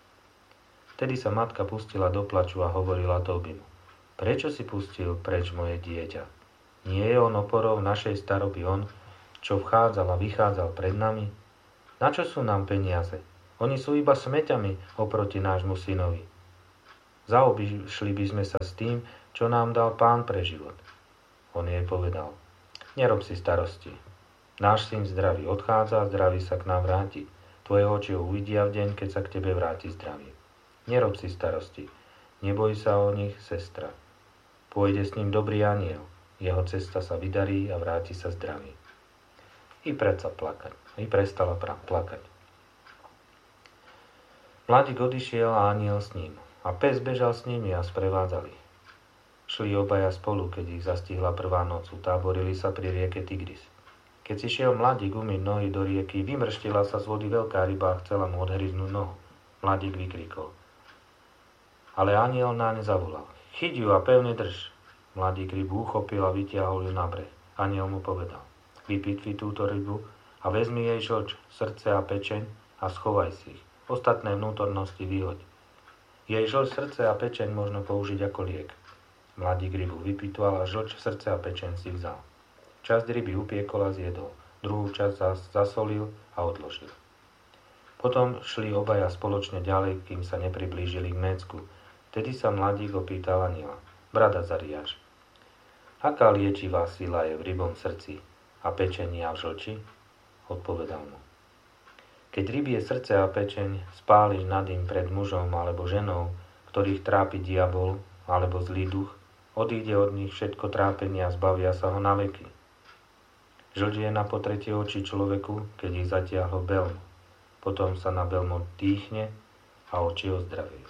Vtedy sa matka pustila do plaču a hovorila Tóbimu: Prečo si pustil preč moje dieťa? Nie je on oporou našej staroby on, čo vchádzal a vychádzal pred nami? Na čo sú nám peniaze? Oni sú iba smeťami oproti nášmu synovi. Zaobišli by sme sa s tým, čo nám dal Pán pre život. On jej povedal: Nerob si starosti. Náš syn zdravý odchádza a zdravý sa k nám vráti. Tvoje oči ho uvidia v deň, keď sa k tebe vráti zdravý. Nerob si starosti. Neboj sa o nich, sestra. Pôjde s ním dobrý anjel. Jeho cesta sa vydarí a vráti sa zdravý. I predsa plakať. I prestala plakať. Mladík odišiel a anjel s ním. A pes bežal s nimi a sprevádzali. Šli obaja spolu, keď ich zastihla prvá noc. Utáborili sa pri rieke Tigris. Keď si šiel mladík umyť nohy do rieky, vymrštila sa z vody veľká ryba a chcela mu odhryznúť nohu. Mladík vykrikol. Ale anjel naň zavolal: Chyť ju a pevne drž. Mladík rybu uchopil a vytiahol ju na breh. Anjel mu povedal: Vypitvi túto rybu a vezmi jej žlč, srdce a pečeň a schovaj si ich. Ostatné vnútornosti vyhoď. Jej žlč, srdce a pečeň možno použiť ako liek. Mladík rybu vypitoval a žlč, srdce a pečeň si vzal. Časť ryby upiekol a zjedol, druhú časť zasolil a odložil. Potom šli obaja spoločne ďalej, kým sa nepriblížili k Mécku. Vtedy sa mladík opýtal anjela: Brata Zariáš, aká liečivá sila je v rybom srdci a pečení a v žlči? Odpovedal mu: Keď rybie srdce a pečeň spáliš nad im pred mužom alebo ženou, ktorých trápi diabol alebo zlý duch, odíde od nich všetko trápenie a zbavia sa ho na veky. Žlč je na potretie očí človeku, keď ich zatiahlo belmo. Potom sa na belmo dýchne a oči ozdravujú.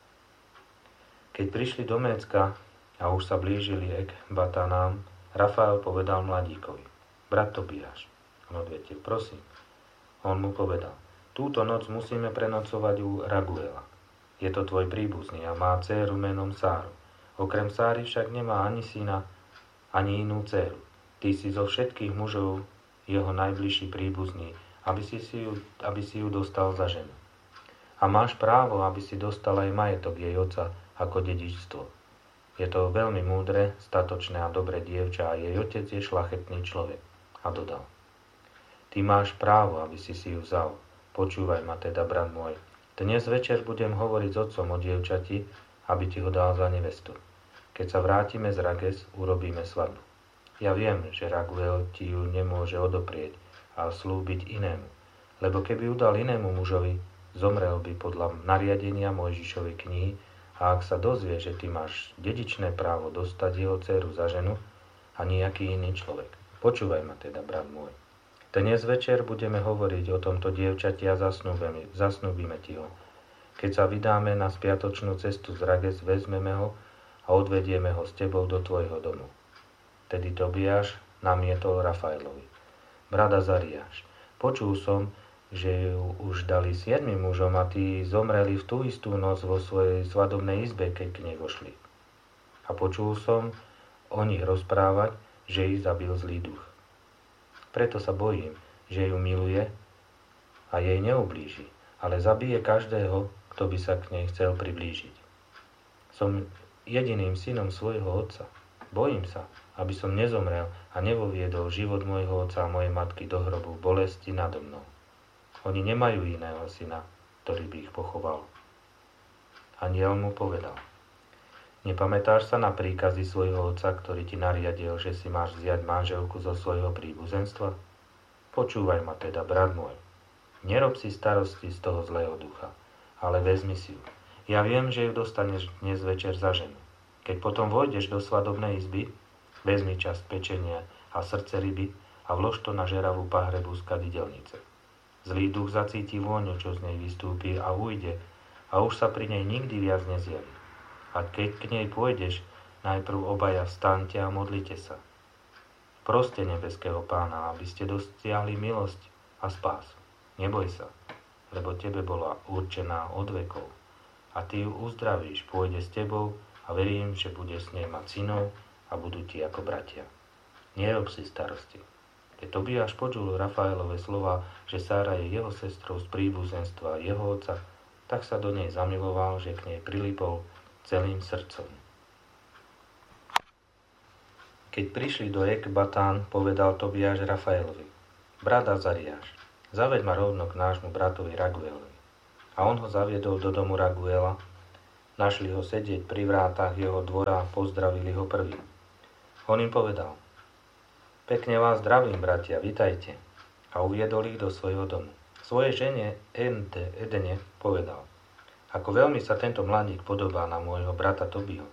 Keď prišli do Mécka a už sa blížili k Ekbatanám, Rafael povedal mladíkovi: Brat Tobiáš. On odvetil: Prosím. On mu povedal: Túto noc musíme prenocovať u Raguela. Je to tvoj príbuzný a má dcéru menom Sáru. Okrem Sáry však nemá ani syna, ani inú dcéru. Ty si zo všetkých mužov jeho najbližší príbuzný, aby si, si ju, aby si ju dostal za ženu. A máš právo, aby si dostal aj majetok jej otca ako dedičstvo. Je to veľmi múdre, statočné a dobré dievča a jej otec je šľachetný človek. A dodal: Ty máš právo, aby si si ju vzal. Počúvaj ma teda, brat môj. Dnes večer budem hovoriť s otcom o dievčati, aby ti ho dal za nevestu. Keď sa vrátime z Rages, urobíme svadbu. Ja viem, že Raguel ti ju nemôže odoprieť a slúbiť inému, lebo keby ju dal inému mužovi, zomrel by podľa nariadenia Mojžišovej knihy, a ak sa dozvie, že ty máš dedičné právo dostať jeho dceru za ženu a nejaký iný človek. Počúvaj ma teda, brat môj. Dnes večer budeme hovoriť o tomto dievčati a zasnúbime, zasnúbime ti ho. Keď sa vydáme na spiatočnú cestu z Rages, vezmeme ho a odvedieme ho s tebou do tvojho domu. Tedy Tobiáš namietol Rafaelovi: Brada Zariáš, počul som, že ju už dali siedmim mužom a tí zomreli v tú istú noc vo svojej svadobnej izbe, keď k nej vošli. A počul som o nich rozprávať, že ich zabil zlý duch. Preto sa bojím, že ju miluje a jej neublíži, ale zabije každého, kto by sa k nej chcel priblížiť. Som jediným synom svojho otca. Bojím sa, aby som nezomrel a nevoviedol život môjho otca a mojej matky do hrobu bolesti nado mnou. Oni nemajú iného syna, ktorý by ich pochoval. Anjel mu povedal: Nepamätáš sa na príkazy svojho otca, ktorý ti nariadil, že si máš vziať manželku zo svojho príbuzenstva? Počúvaj ma teda, brat môj. Nerob si starosti z toho zlého ducha, ale vezmi si ju. Ja viem, že ju dostaneš dnes večer za ženu. Keď potom vojdeš do svadobnej izby, vezmi časť pečenia a srdce ryby a vlož to na žeravú pahrebu z kadidelnice. Zlý duch zacíti vôňu, čo z nej vystúpi a ujde a už sa pri nej nikdy viac nezjaví. A keď k nej pôjdeš, najprv obaja vstaňte a modlite sa. Proste nebeského Pána, aby ste dosiahli milosť a spásu. Neboj sa, lebo tebe bola určená od vekov. A ty ju uzdravíš, pôjde s tebou a verím, že budeš s nej mať synov a budú ti ako bratia. Nerob si starosti. Keď Tobiáš počul Rafaelove slova, že Sára je jeho sestrou z príbuzenstva jeho otca, tak sa do nej zamiloval, že k nej prilipol celým srdcom. Keď prišli do Ekbatán, povedal Tobiáš Rafaelovi: brat Azariáš, zaveď ma rovno k nášmu bratovi Raguelovi. A on ho zaviedol do domu Raguela, našli ho sedieť pri vrátach jeho dvora a pozdravili ho prvý. On im povedal: Pekne vás zdravím, bratia, vitajte. A uviedol ich do svojho domu. Svojej žene Ende, Edene povedal: Ako veľmi sa tento mladík podobá na môjho brata Tobiho.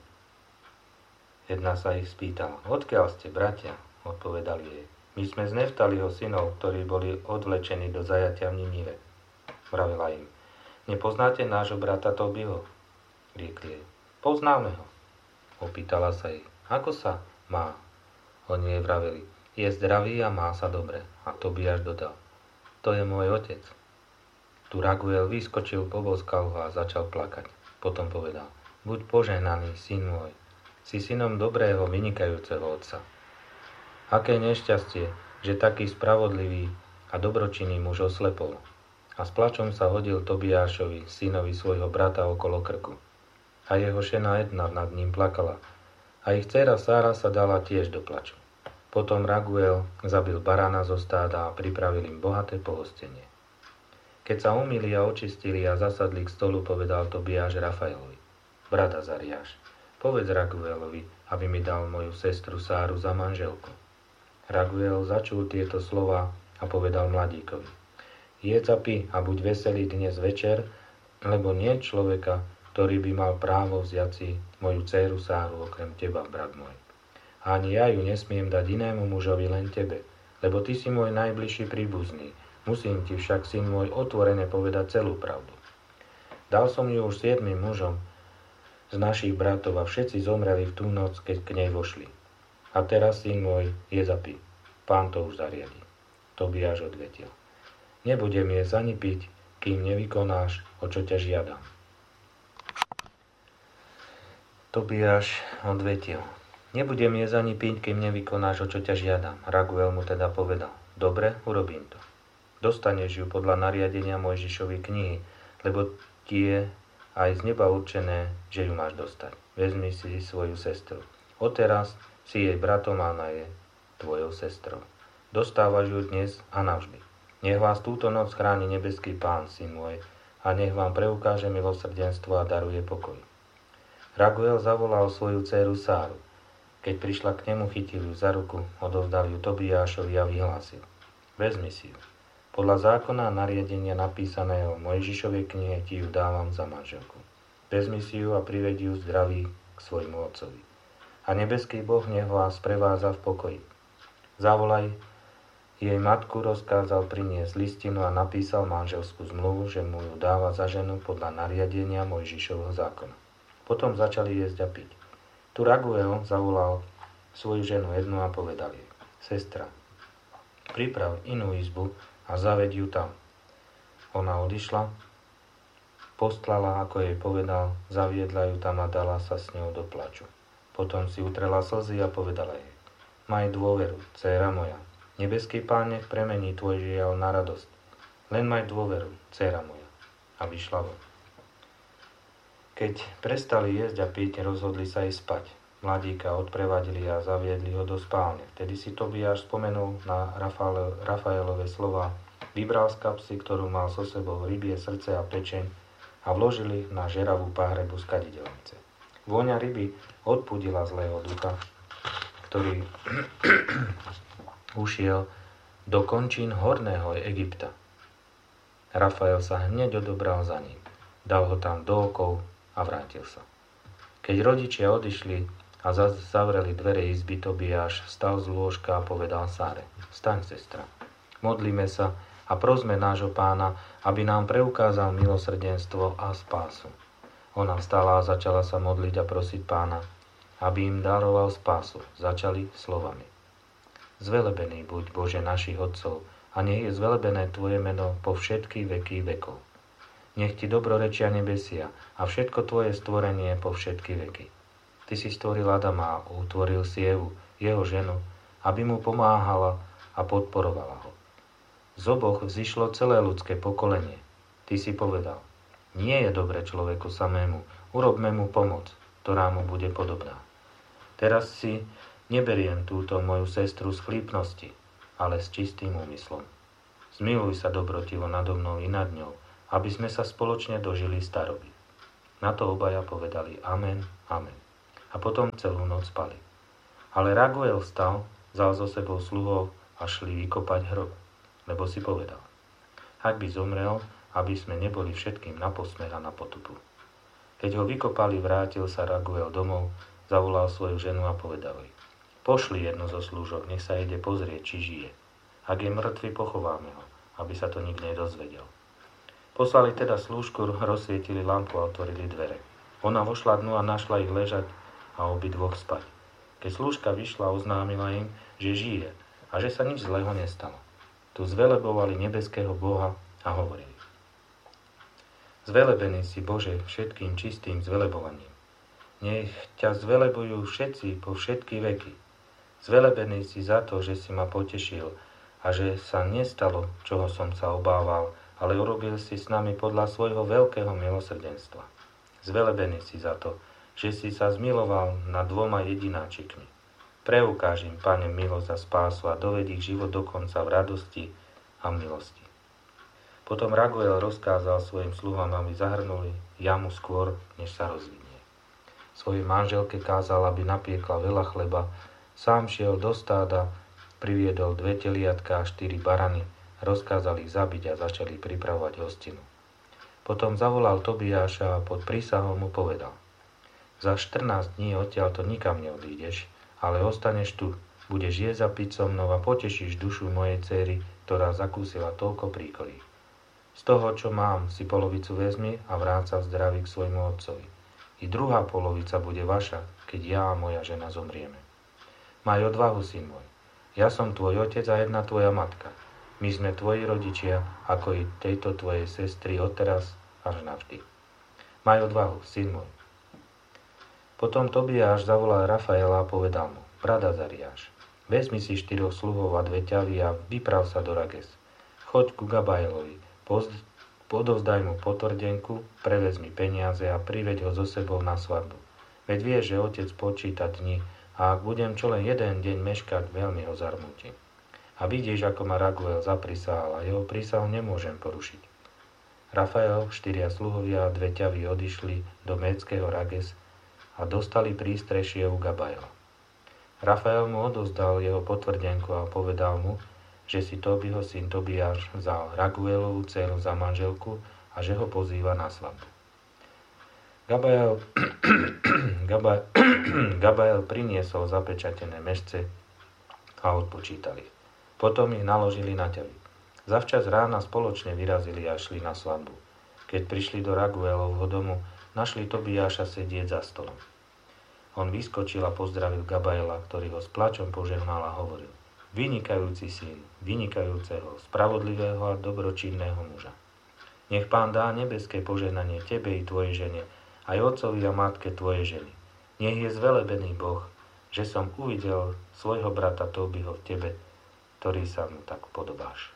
Jedna sa ich spýtala: Odkiaľ ste, bratia? Odpovedali jej: My sme z Neftaliho synov, ktorí boli odvlečení do zajatia v Ninive. Vravela im: Nepoznáte nášho brata Tobiho? Riekli jej: Poznáme ho. Opýtala sa ich: Ako sa má? Oni jej vraveli: Je zdravý a má sa dobre. A Tobiáš dodal: To je môj otec. Tu Raguel vyskočil, poboskal ho a začal plakať. Potom povedal: Buď požehnaný, syn môj. Si synom dobrého, vynikajúceho otca. Aké nešťastie, že taký spravodlivý a dobročinný muž oslepol. A s plačom sa hodil Tobiášovi, synovi svojho brata, okolo krku. A jeho žena Edna nad ním plakala. A ich dcéra Sára sa dala tiež do plaču. Potom Raguel zabil barána zo stáda a pripravil im bohaté pohostenie. Keď sa umýli a očistili a zasadli k stolu, povedal Tobiáš Rafaelovi: Brat Azariáš, povedz Raguelovi, aby mi dal moju sestru Sáru za manželku. Raguel začul tieto slova a povedal mladíkovi: Jedz a pi a buď veselý dnes večer, lebo nie človeka, ktorý by mal právo vziať si moju dcéru Sáru okrem teba, brat môj. A ani ja ju nesmiem dať inému mužovi, len tebe, lebo ty si môj najbližší príbuzný. Musím ti však, syn môj, otvorene povedať celú pravdu. Dal som ju už siedmym mužom z našich bratov a všetci zomreli v tú noc, keď k nej vošli. A teraz, syn môj, jedz a pi. Pán to už zariadí. Tobiáš odvetil: Nebudem jesť ani piť, kým nevykonáš, o čo ťa žiadam. Tobiáš odvetil: Nebudem jesť ani piť, kým nevykonáš, o čo ťa žiadam. Raguel mu teda povedal: Dobre, urobím to. Dostaneš ju podľa nariadenia Mojžišovej knihy, lebo ti je aj z neba určené, že ju máš dostať. Vezmi si svoju sestru. Odteraz si jej bratom a ona je tvojou sestrou. Dostávaš ju dnes a navždy. Nech vás túto noc chráni nebeský Pán, syn môj, a nech vám preukáže milosrdenstvo a daruje pokoj. Raguel zavolal svoju dcéru Sáru. Keď prišla k nemu, chytil ju za ruku, odovzdal ju Tobiášovi a vyhlásil: Vezmi si ju. Podľa zákona a nariadenia napísaného v Mojžišovej knihe ti ju dávam za manželku. Vezmi si ju a priveď ju zdravý k svojmu otcovi. A nebeský Boh nech vás prevádza v pokoji. Zavolaj jej matku, rozkázal priniesť listinu a napísal manželskú zmluvu, že mu ju dáva za ženu podľa nariadenia Mojžišovho zákona. Potom začali jesť a piť. Tu Raguel zavolal svoju ženu Ednu a povedal jej: Sestra, priprav inú izbu a zaved ju tam. Ona odišla, postlala, ako jej povedal, zaviedla ju tam a dala sa s ňou do plaču. Potom si utrela slzy a povedala jej: Maj dôveru, dcéra moja. Nebeský Pán nech premení tvoj žiaľ na radosť. Len maj dôveru, dcéra moja. A vyšla von. Keď prestali jesť a piť, rozhodli sa ísť spať. Mladíka odprevadili a zaviedli ho do spálne. Vtedy si Tobiáš spomenul na Rafael, Rafaelove slova, vybral z kapsy, ktorú mal so sebou, rybie srdce a pečeň a vložili na žeravú páhrebu z kadidelnice. Vôňa ryby odpudila zlého ducha, ktorý ušiel do končín horného Egypta. Rafael sa hneď odobral za ním, dal ho tam do okov a vrátil sa. Keď rodičia odišli a zavreli dvere izby, Tobiáš vstal z lôžka a povedal Sáre: Vstaň, sestra, modlíme sa a prosme nášho Pána, aby nám preukázal milosrdenstvo a spásu. Ona vstala a začala sa modliť a prosiť Pána, aby im daroval spásu. Začali slovami: Zvelebený buď, Bože našich otcov, a nech je zvelebené Tvoje meno po všetky veky vekov. Nech Ti dobrorečia nebesia a všetko Tvoje stvorenie po všetky veky. Ty si stvoril Adama a utvoril si Evu, jeho ženu, aby mu pomáhala a podporovala ho. Z oboch vzišlo celé ľudské pokolenie. Ty si povedal: Nie je dobre človeku samému, urobme mu pomoc, ktorá mu bude podobná. Teraz si neberiem túto moju sestru z chlípnosti, ale s čistým úmyslom. Zmiluj sa dobrotivo nado mnou i nad ňou, aby sme sa spoločne dožili staroby. Na to obaja povedali amen, amen. A potom celú noc spali. Ale Raguel vstal, vzal so sebou sluhov a šli vykopať hrob, lebo si povedal: ak by zomrel, aby sme neboli všetkým na posmech a na potupu. Keď ho vykopali, vrátil sa Raguel domov, zavolal svoju ženu a povedal jej: pošli jednu zo slúžok, nech sa ide pozrieť, či žije. Ak je mŕtvy, pochováme ho, aby sa to nikto nedozvedel. Poslali teda slúžku, rozsvietili lampu a otvorili dvere. Ona vošla dnu a našla ich ležať a obidvoch spať. Keď slúžka vyšla, oznámila im, že žije a že sa nič zlého nestalo. Tu zvelebovali nebeského Boha a hovorili: zvelebený si, Bože, všetkým čistým zvelebovaním. Nech ťa zvelebujú všetci po všetky veky. Zvelebený si za to, že si ma potešil a že sa nestalo, čoho som sa obával, ale urobil si s nami podľa svojho veľkého milosrdenstva. Zvelebený si za to, že si sa zmiloval nad dvoma jedináčikmi. Preukáž im, Pane, milosť a spásu a doved ich život dokonca v radosti a milosti. Potom Raguel rozkázal svojim sluhom, aby zahrnuli jamu skôr, než sa rozvinie. Svojej manželke kázal, aby napiekla veľa chleba, sám šiel do stáda, priviedol dve teliatka a štyri barany, rozkázal ich zabiť a začali pripravovať hostinu. Potom zavolal Tobiáša a pod prísahou mu povedal: za štrnásť dní odtiaľto nikam neodídeš, ale ostaneš tu, budeš jesť a piť so mnou a potešíš dušu mojej dcéry, ktorá zakúsila toľko príkorí. Z toho, čo mám, si polovicu vezmi a vráť sa v zdraví k svojmu otcovi. I druhá polovica bude vaša, keď ja a moja žena zomrieme. Maj odvahu, syn môj. Ja som tvoj otec a jedna tvoja matka. My sme tvoji rodičia, ako i tejto tvojej sestry odteraz až navždy. Maj odvahu, syn môj. Potom Tobiáš zavolal Rafaela a povedal mu: brat Azariáš, vezmi si štyroch sluhov a dve ťavy a vyprav sa do Rages. Choď ku Gabaelovi, podovzdaj mu potvrdenku, prevezmi peniaze a priveď ho so sebou na svadbu. Veď vieš, že otec počíta dni, a ak budem čo len jeden deň meškať, veľmi ho zarmútim. A vidíš, ako ma Raguel zaprisahal a jeho prísahu nemôžem porušiť. Rafael, štyria sluhovia a dve ťavy odišli do Médskeho Rages a dostali prístrešie u Gabaela. Rafael mu odovzdal jeho potvrdenku a povedal mu, že si Tobiho syn Tobiáš vzal Raguelovú dceru za manželku a že ho pozýva na svadbu. Gabael, Gabael, Gabael priniesol zapečatené mešce a odpočítali. Potom ich naložili na ťavy. Zavčas rána spoločne vyrazili a šli na svadbu. Keď prišli do Raguelovho domu, našli Tobiáša sedieť za stolom. On vyskočil a pozdravil Gabaela, ktorý ho s plačom požehnal a hovoril: vynikajúci syn, vynikajúceho, spravodlivého a dobročinného muža. Nech Pán dá nebeské požehnanie tebe i tvojej žene, aj otcovi a matke tvojej ženy. Nech je zvelebený Boh, že som uvidel svojho brata Tobiho v tebe, ktorý sa mu tak podobáš.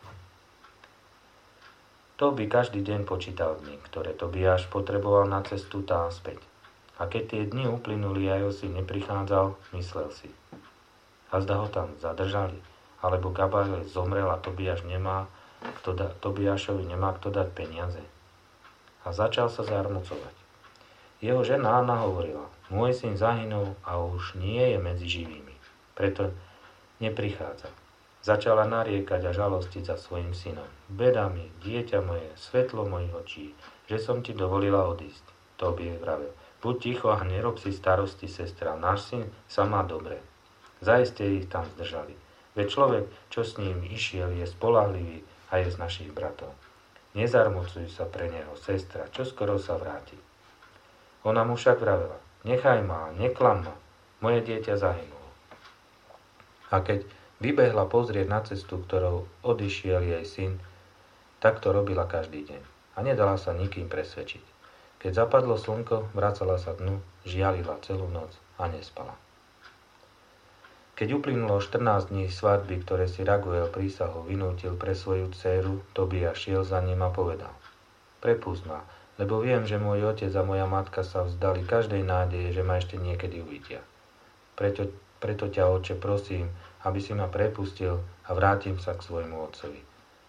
Tobi každý deň počítal dni, ktoré Tobiáš potreboval na cestu tá späť. A keď tie dni uplynuli a Josi neprichádzal, myslel si: a zda ho tam zadržali, alebo Gabael zomrel a Tobiáš nemá, kto da, Tobiášovi nemá kto dať peniaze. A začal sa zarmucovať. Jeho žena Anna hovorila: môj syn zahynul a už nie je medzi živými, preto neprichádza. Začala nariekať a žalostiť za svojim synom. Beda mi, dieťa moje, svetlo mojich očí, že som ti dovolila odísť. Tobi vravel: buď ticho a nerob si starosti, sestra, náš syn sa má dobre. Zaiste ich tam zdržali. Veď človek, čo s ním išiel, je spoľahlivý a je z našich bratov. Nezarmucuj sa pre neho, sestra, čo skoro sa vráti. Ona mu však vravela: nechaj ma, neklam ma, moje dieťa zahynulo. A keď vybehla pozrieť na cestu, ktorou odišiel jej syn, tak to robila každý deň a nedala sa nikým presvedčiť. Keď zapadlo slnko, vracala sa dnu, žialila celú noc a nespala. Keď uplynulo štrnásť dní svadby, ktoré si Raguel prísahou vynútil pre svoju dcéru, Tobiáš šiel za ním a povedal: prepusť ma, lebo viem, že môj otec a moja matka sa vzdali každej nádeje, že ma ešte niekedy uvidia. Preto, preto ťa, otče, prosím, aby si ma prepustil a vrátim sa k svojmu otcovi.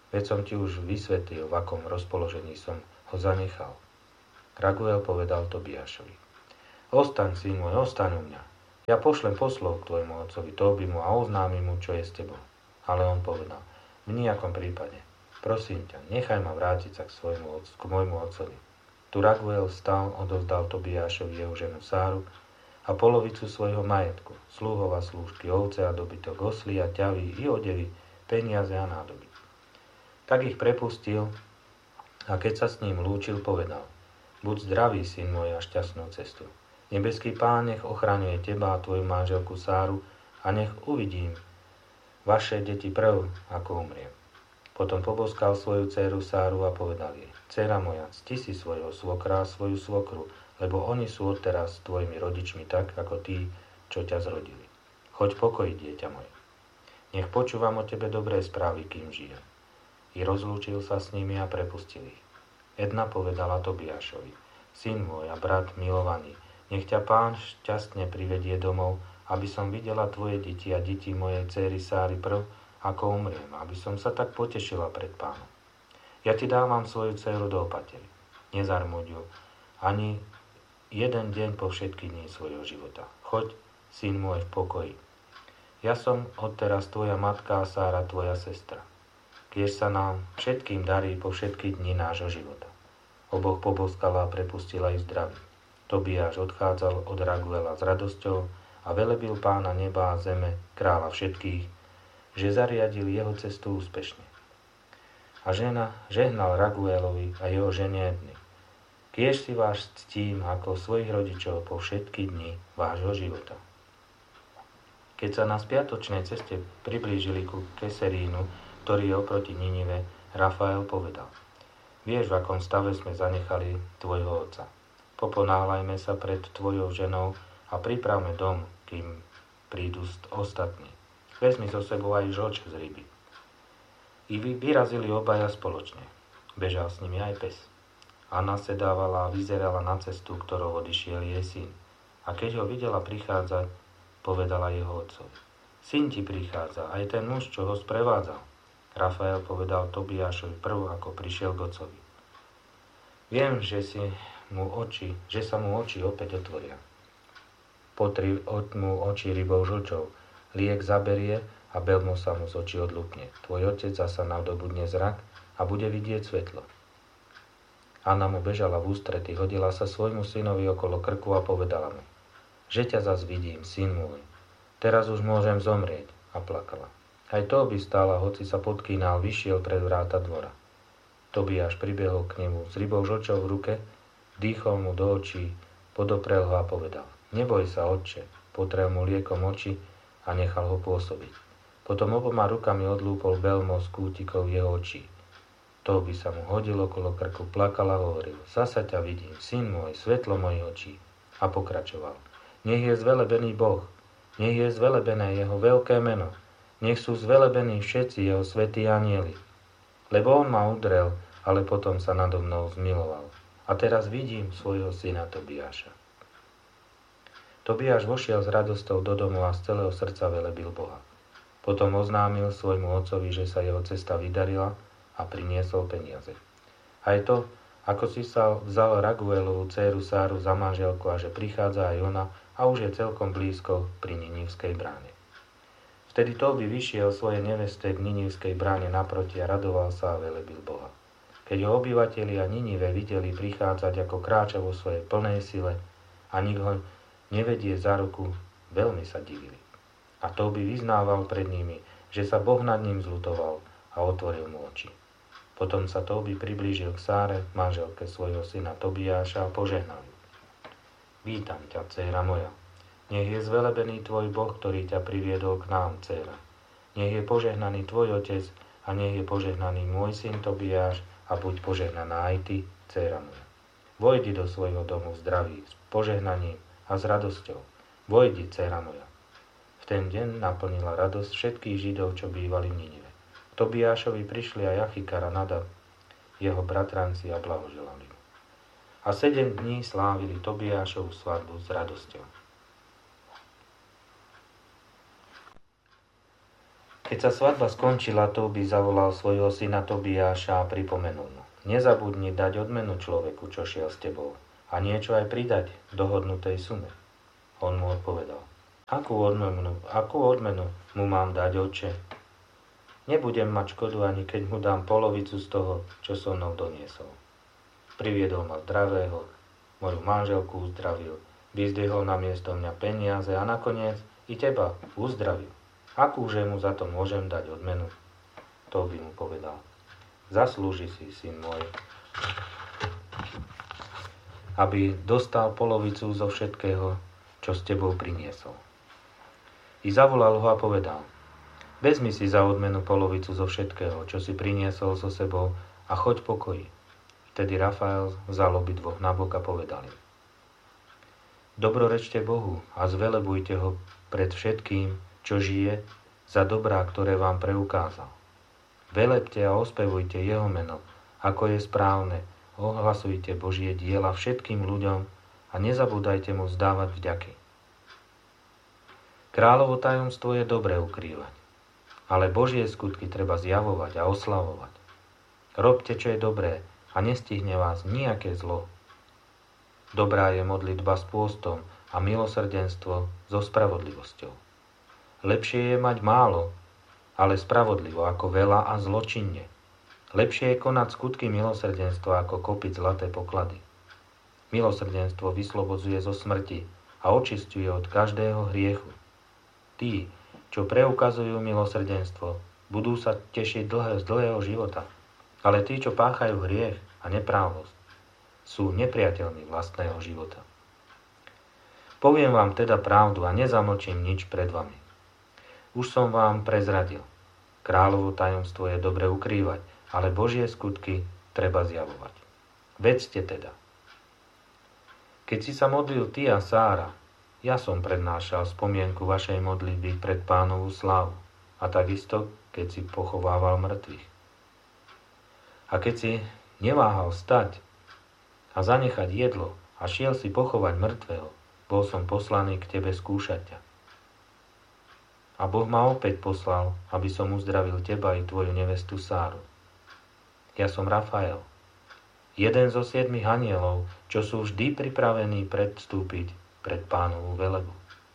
Veď som ti už vysvetlil, v akom rozpoložení som ho zanechal. Raguel povedal Tobiášovi: Ostaň, syn môj, ostaň u mňa. Ja pošlem poslov k tvojmu otcovi Tóbimu a oznámim mu, čo je s tebou. Ale on povedal: V nijakom prípade. Prosím ťa, nechaj ma vrátiť sa k, svojmu, k môjmu otcovi. Tu Raguel vstal, odovzdal Tobiášovi jeho ženu Sáru a polovicu svojho majetku, slúhov a slúžky, ovce a dobytok, osly a ťavy i odevy, peniaze a nádoby. Tak ich prepustil a keď sa s ním lúčil, povedal: Buď zdravý, syn môj, a šťastnú cestu. Nebeský Pán nech ochraňuje teba a tvoju manželku Sáru a nech uvidím vaše deti prv, ako umriem. Potom poboskal svoju dcéru Sáru a povedal jej: Dcéra moja, cti si svojho svokra a svoju svokru, lebo oni sú odteraz tvojimi rodičmi tak, ako tí, čo ťa zrodili. Choď pokojiť, dieťa moje. Nech počúvam o tebe dobré správy, kým žijem. I rozlúčil sa s nimi a prepustil ich. Edna povedala Tobiášovi: Syn môj a brat milovaný, nech ťa Pán šťastne privedie domov, aby som videla tvoje deti a deti mojej dcéry Sáry prv, ako umriem, aby som sa tak potešila pred Pánom. Ja ti dávam svoju dcéru do opatery. Nezarmuď ju ani jeden deň po všetky dní svojho života. Choď, syn môj, v pokoji. Ja som odteraz tvoja matka a Sára tvoja sestra. Kiež sa nám všetkým darí po všetky dni nášho života. Oboch poboskala a prepustila ich zdraví. Tobiáš odchádzal od Raguela s radosťou a velebil Pána neba a zeme, kráľa všetkých, že zariadil jeho cestu úspešne. A žena žehnal Raguelovi a jeho žene Edny: Kiež si vás ctím ako svojich rodičov po všetky dni vášho života. Keď sa na spiatočnej ceste priblížili ku Keserínu, ktorý je oproti Ninive, Rafael povedal: Vieš, v akom stave sme zanechali tvojho otca. Poponáhľajme sa pred tvojou ženou a pripravme dom, kým prídu ostatní. Vezmi so sebou aj žlč z ryby. I vyrazili obaja spoločne. Bežal s nimi aj pes. Anna sedávala a vyzerala na cestu, ktorou odišiel jej syn. A keď ho videla prichádzať, povedala jeho otcovi: Syn ti prichádza, aj ten muž, čo ho sprevádzal. Rafael povedal Tobiášovi prv, ako prišiel k otcovi: Viem, že, si mu oči, že sa mu oči opäť otvoria. Potri mu oči rybou žlčou, liek zaberie a belmo sa mu z očí odlúpne. Tvoj otec zasa nadobudne zrak a bude vidieť svetlo. Anna mu bežala v ústrety, hodila sa svojmu synovi okolo krku a povedala mu: Že ťa zas vidím, syn môj. Teraz už môžem zomrieť. A plakala. Aj to by stála, hoci sa podkýnal, vyšiel pred vráta dvora. Tobiáš pribehol k nemu s rybou žlčou v ruke, dýchol mu do očí, podoprel ho a povedal: Neboj sa, otče. Potrel mu liekom oči a nechal ho pôsobiť. Potom oboma rukami odlúpol belmo z kútikov jeho očí. To by sa mu hodilo okolo krku, plakal a hovoril: Zasa ťa vidím, syn môj, svetlo mojich očí. A pokračoval: Nech je zvelebený Boh, nech je zvelebené jeho veľké meno, nech sú zvelebení všetci jeho svätí anjeli. Lebo on ma udrel, ale potom sa nado mnou zmiloval. A teraz vidím svojho syna Tobiáša. Tobiáš vošiel s radosťou do domu a z celého srdca velebil Boha. Potom oznámil svojmu otcovi, že sa jeho cesta vydarila, a priniesol peniaze. Aj to, ako si sa vzal Raguelovú dcéru Sáru za manželku a že prichádza aj ona a už je celkom blízko pri Ninivskej bráne. Vtedy Tóbi vyšiel svoje neveste k Ninivskej bráne naproti a radoval sa a velebil Boha. Keď ho obyvatelia Ninive videli prichádzať, ako kráča vo svojej plnej sile a nik ho nevedie za ruku, veľmi sa divili. A Tóbi vyznával pred nimi, že sa Boh nad ním zľutoval a otvoril mu oči. Potom sa Tóbi priblížil k Sáre, manželke svojho syna Tobiáša, a požehnal ju. Vítam ťa, dcéra moja. Nech je zvelebený tvoj Boh, ktorý ťa priviedol k nám, dcéra. Nech je požehnaný tvoj otec a nech je požehnaný môj syn Tobiáš a buď požehnaná aj ty, dcéra moja. Vojdi do svojho domu v zdraví, s požehnaním a s radosťou. Vojdi, dcéra moja. V ten deň naplnila radosť všetkých Židov, čo bývali v Ninive. Tobiášovi prišli aj Achikar a Nadab, jeho bratranci, a blahoželali mu. A sedem dní slávili Tobiášovu svadbu s radosťou. Keď sa svadba skončila, Tóbi zavolal svojho syna Tobiáša a pripomenul mu: Nezabudni dať odmenu človeku, čo šiel s tebou, a niečo aj pridať dohodnutej sume. On mu odpovedal: Akú odmenu, akú odmenu mu mám dať, otče? Nebudem mať škodu, ani keď mu dám polovicu z toho, čo so mnou doniesol. Priviedol ma zdravého, moju manželku uzdravil, vyzdvihol na miesto mňa peniaze a nakoniec i teba uzdravil. Akúže mu za to môžem dať odmenu? Tóbi mu povedal: Zaslúži si, syn môj, aby dostal polovicu zo všetkého, čo s tebou priniesol. I zavolal ho a povedal: Vezmi si za odmenu polovicu zo všetkého, čo si priniesol so sebou, a choď pokoji. Vtedy Rafael vzal obidvoch nabok a povedal im: Dobrorečte Bohu a zvelebujte ho pred všetkým, čo žije, za dobrá, ktoré vám preukázal. Velebte a ospevujte jeho meno, ako je správne, ohlasujte Božie diela všetkým ľuďom a nezabúdajte mu vzdávať vďaky. Kráľovo tajomstvo je dobre ukrývať, ale Božie skutky treba zjavovať a oslavovať. Robte, čo je dobré, a nestihne vás nejaké zlo. Dobrá je modlitba s pôstom a milosrdenstvo so spravodlivosťou. Lepšie je mať málo, ale spravodlivo, ako veľa a zločinne. Lepšie je konať skutky milosrdenstva, ako kopiť zlaté poklady. Milosrdenstvo vyslobodzuje zo smrti a očisťuje od každého hriechu. Tí, čo preukazujú milosrdenstvo, budú sa tešiť dlhé z dlhého života, ale tí, čo páchajú hriech a neprávosť, sú nepriateľmi vlastného života. Poviem vám teda pravdu a nezamlčím nič pred vami. Už som vám prezradil. Kráľovo tajomstvo je dobre ukrývať, ale Božie skutky treba zjavovať. Vedzte teda. Keď si sa modlil ty a Sára, ja som prednášal spomienku vašej modlitby pred Pánovu slávu, a takisto, keď si pochovával mŕtvych. A keď si neváhal stať a zanechať jedlo a šiel si pochovať mŕtvého, bol som poslaný k tebe skúšať ťa. A Boh ma opäť poslal, aby som uzdravil teba i tvoju nevestu Sáru. Ja som Rafael, jeden zo siedmich anielov, čo sú vždy pripravení predstúpiť pred Pánovu velebu.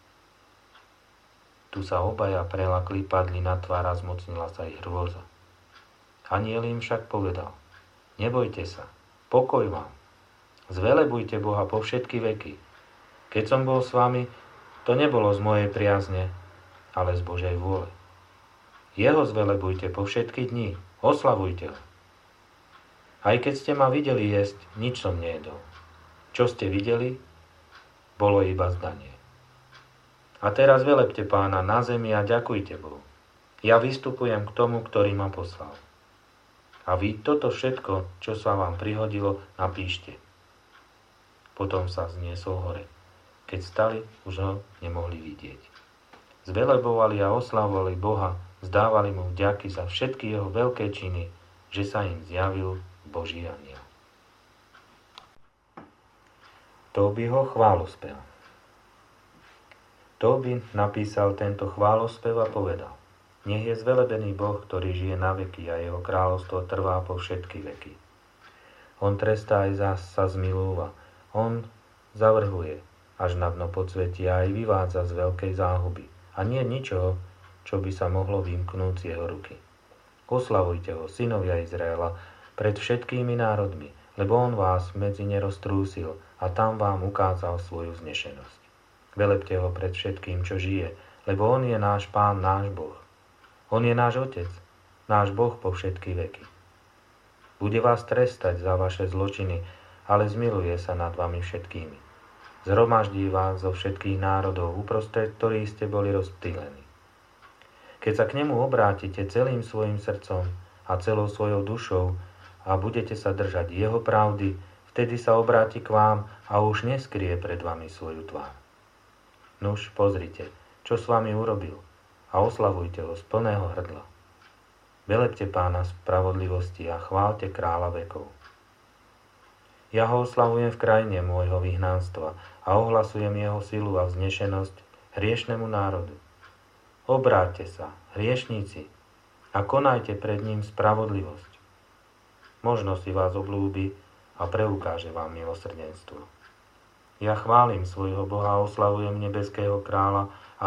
Tu sa obaja prelakli, padli na tvár a zmocnila sa ich hrôza. Aniel im však povedal: Nebojte sa, pokoj vám, zvelebujte Boha po všetky veky. Keď som bol s vami, to nebolo z mojej priazne, ale z Božej vôle. Jeho zvelebujte po všetky dni, oslavujte ho. Aj keď ste ma videli jesť, nič som nejedol. Čo ste videli, bolo iba zdanie. A teraz velebte Pána na zemi a ďakujte Bohu. Ja vystupujem k tomu, ktorý ma poslal. A vy toto všetko, čo sa vám prihodilo, napíšte. Potom sa zniesol hore. Keď stali, už ho nemohli vidieť. Zvelebovali a oslavovali Boha, vzdávali mu vďaky za všetky jeho veľké činy, že sa im zjavil Boží anjel. Tóbiho chválospev. Tóbi napísal tento chválospev a povedal: Nech je zvelebený Boh, ktorý žije na veky a jeho kráľovstvo trvá po všetky veky. On trestá aj zás sa zmilúva. On zavrhuje až na dno podsvetia a aj vyvádza z veľkej záhuby. A nie ničoho, čo by sa mohlo vymknúť z jeho ruky. Oslavujte ho, synovia Izraela, pred všetkými národmi, lebo on vás medzi ne roztrúsil a tam vám ukázal svoju vznešenosť. Velebte ho pred všetkým, čo žije, lebo on je náš Pán, náš Boh. On je náš Otec, náš Boh po všetky veky. Bude vás trestať za vaše zločiny, ale zmiluje sa nad vami všetkými. Zhromaždí vás zo všetkých národov, uprostred ktorých ste boli rozptýlení. Keď sa k nemu obrátite celým svojim srdcom a celou svojou dušou a budete sa držať jeho pravdy, vtedy sa obráti k vám a už neskrie pred vami svoju tvár. Nuž, pozrite, čo s vami urobil, a oslavujte ho z plného hrdla. Velebte Pána spravodlivosti a chváľte kráľa vekov. Ja ho oslavujem v krajine môjho vyhnanstva a ohlasujem jeho silu a vznešenosť hriešnemu národu. Obráťte sa, hriešníci, a konajte pred ním spravodlivosť. Možno si vás obľúbi a preukáže vám milosrdenstvo. Ja chválim svojho Boha a oslavujem nebeského kráľa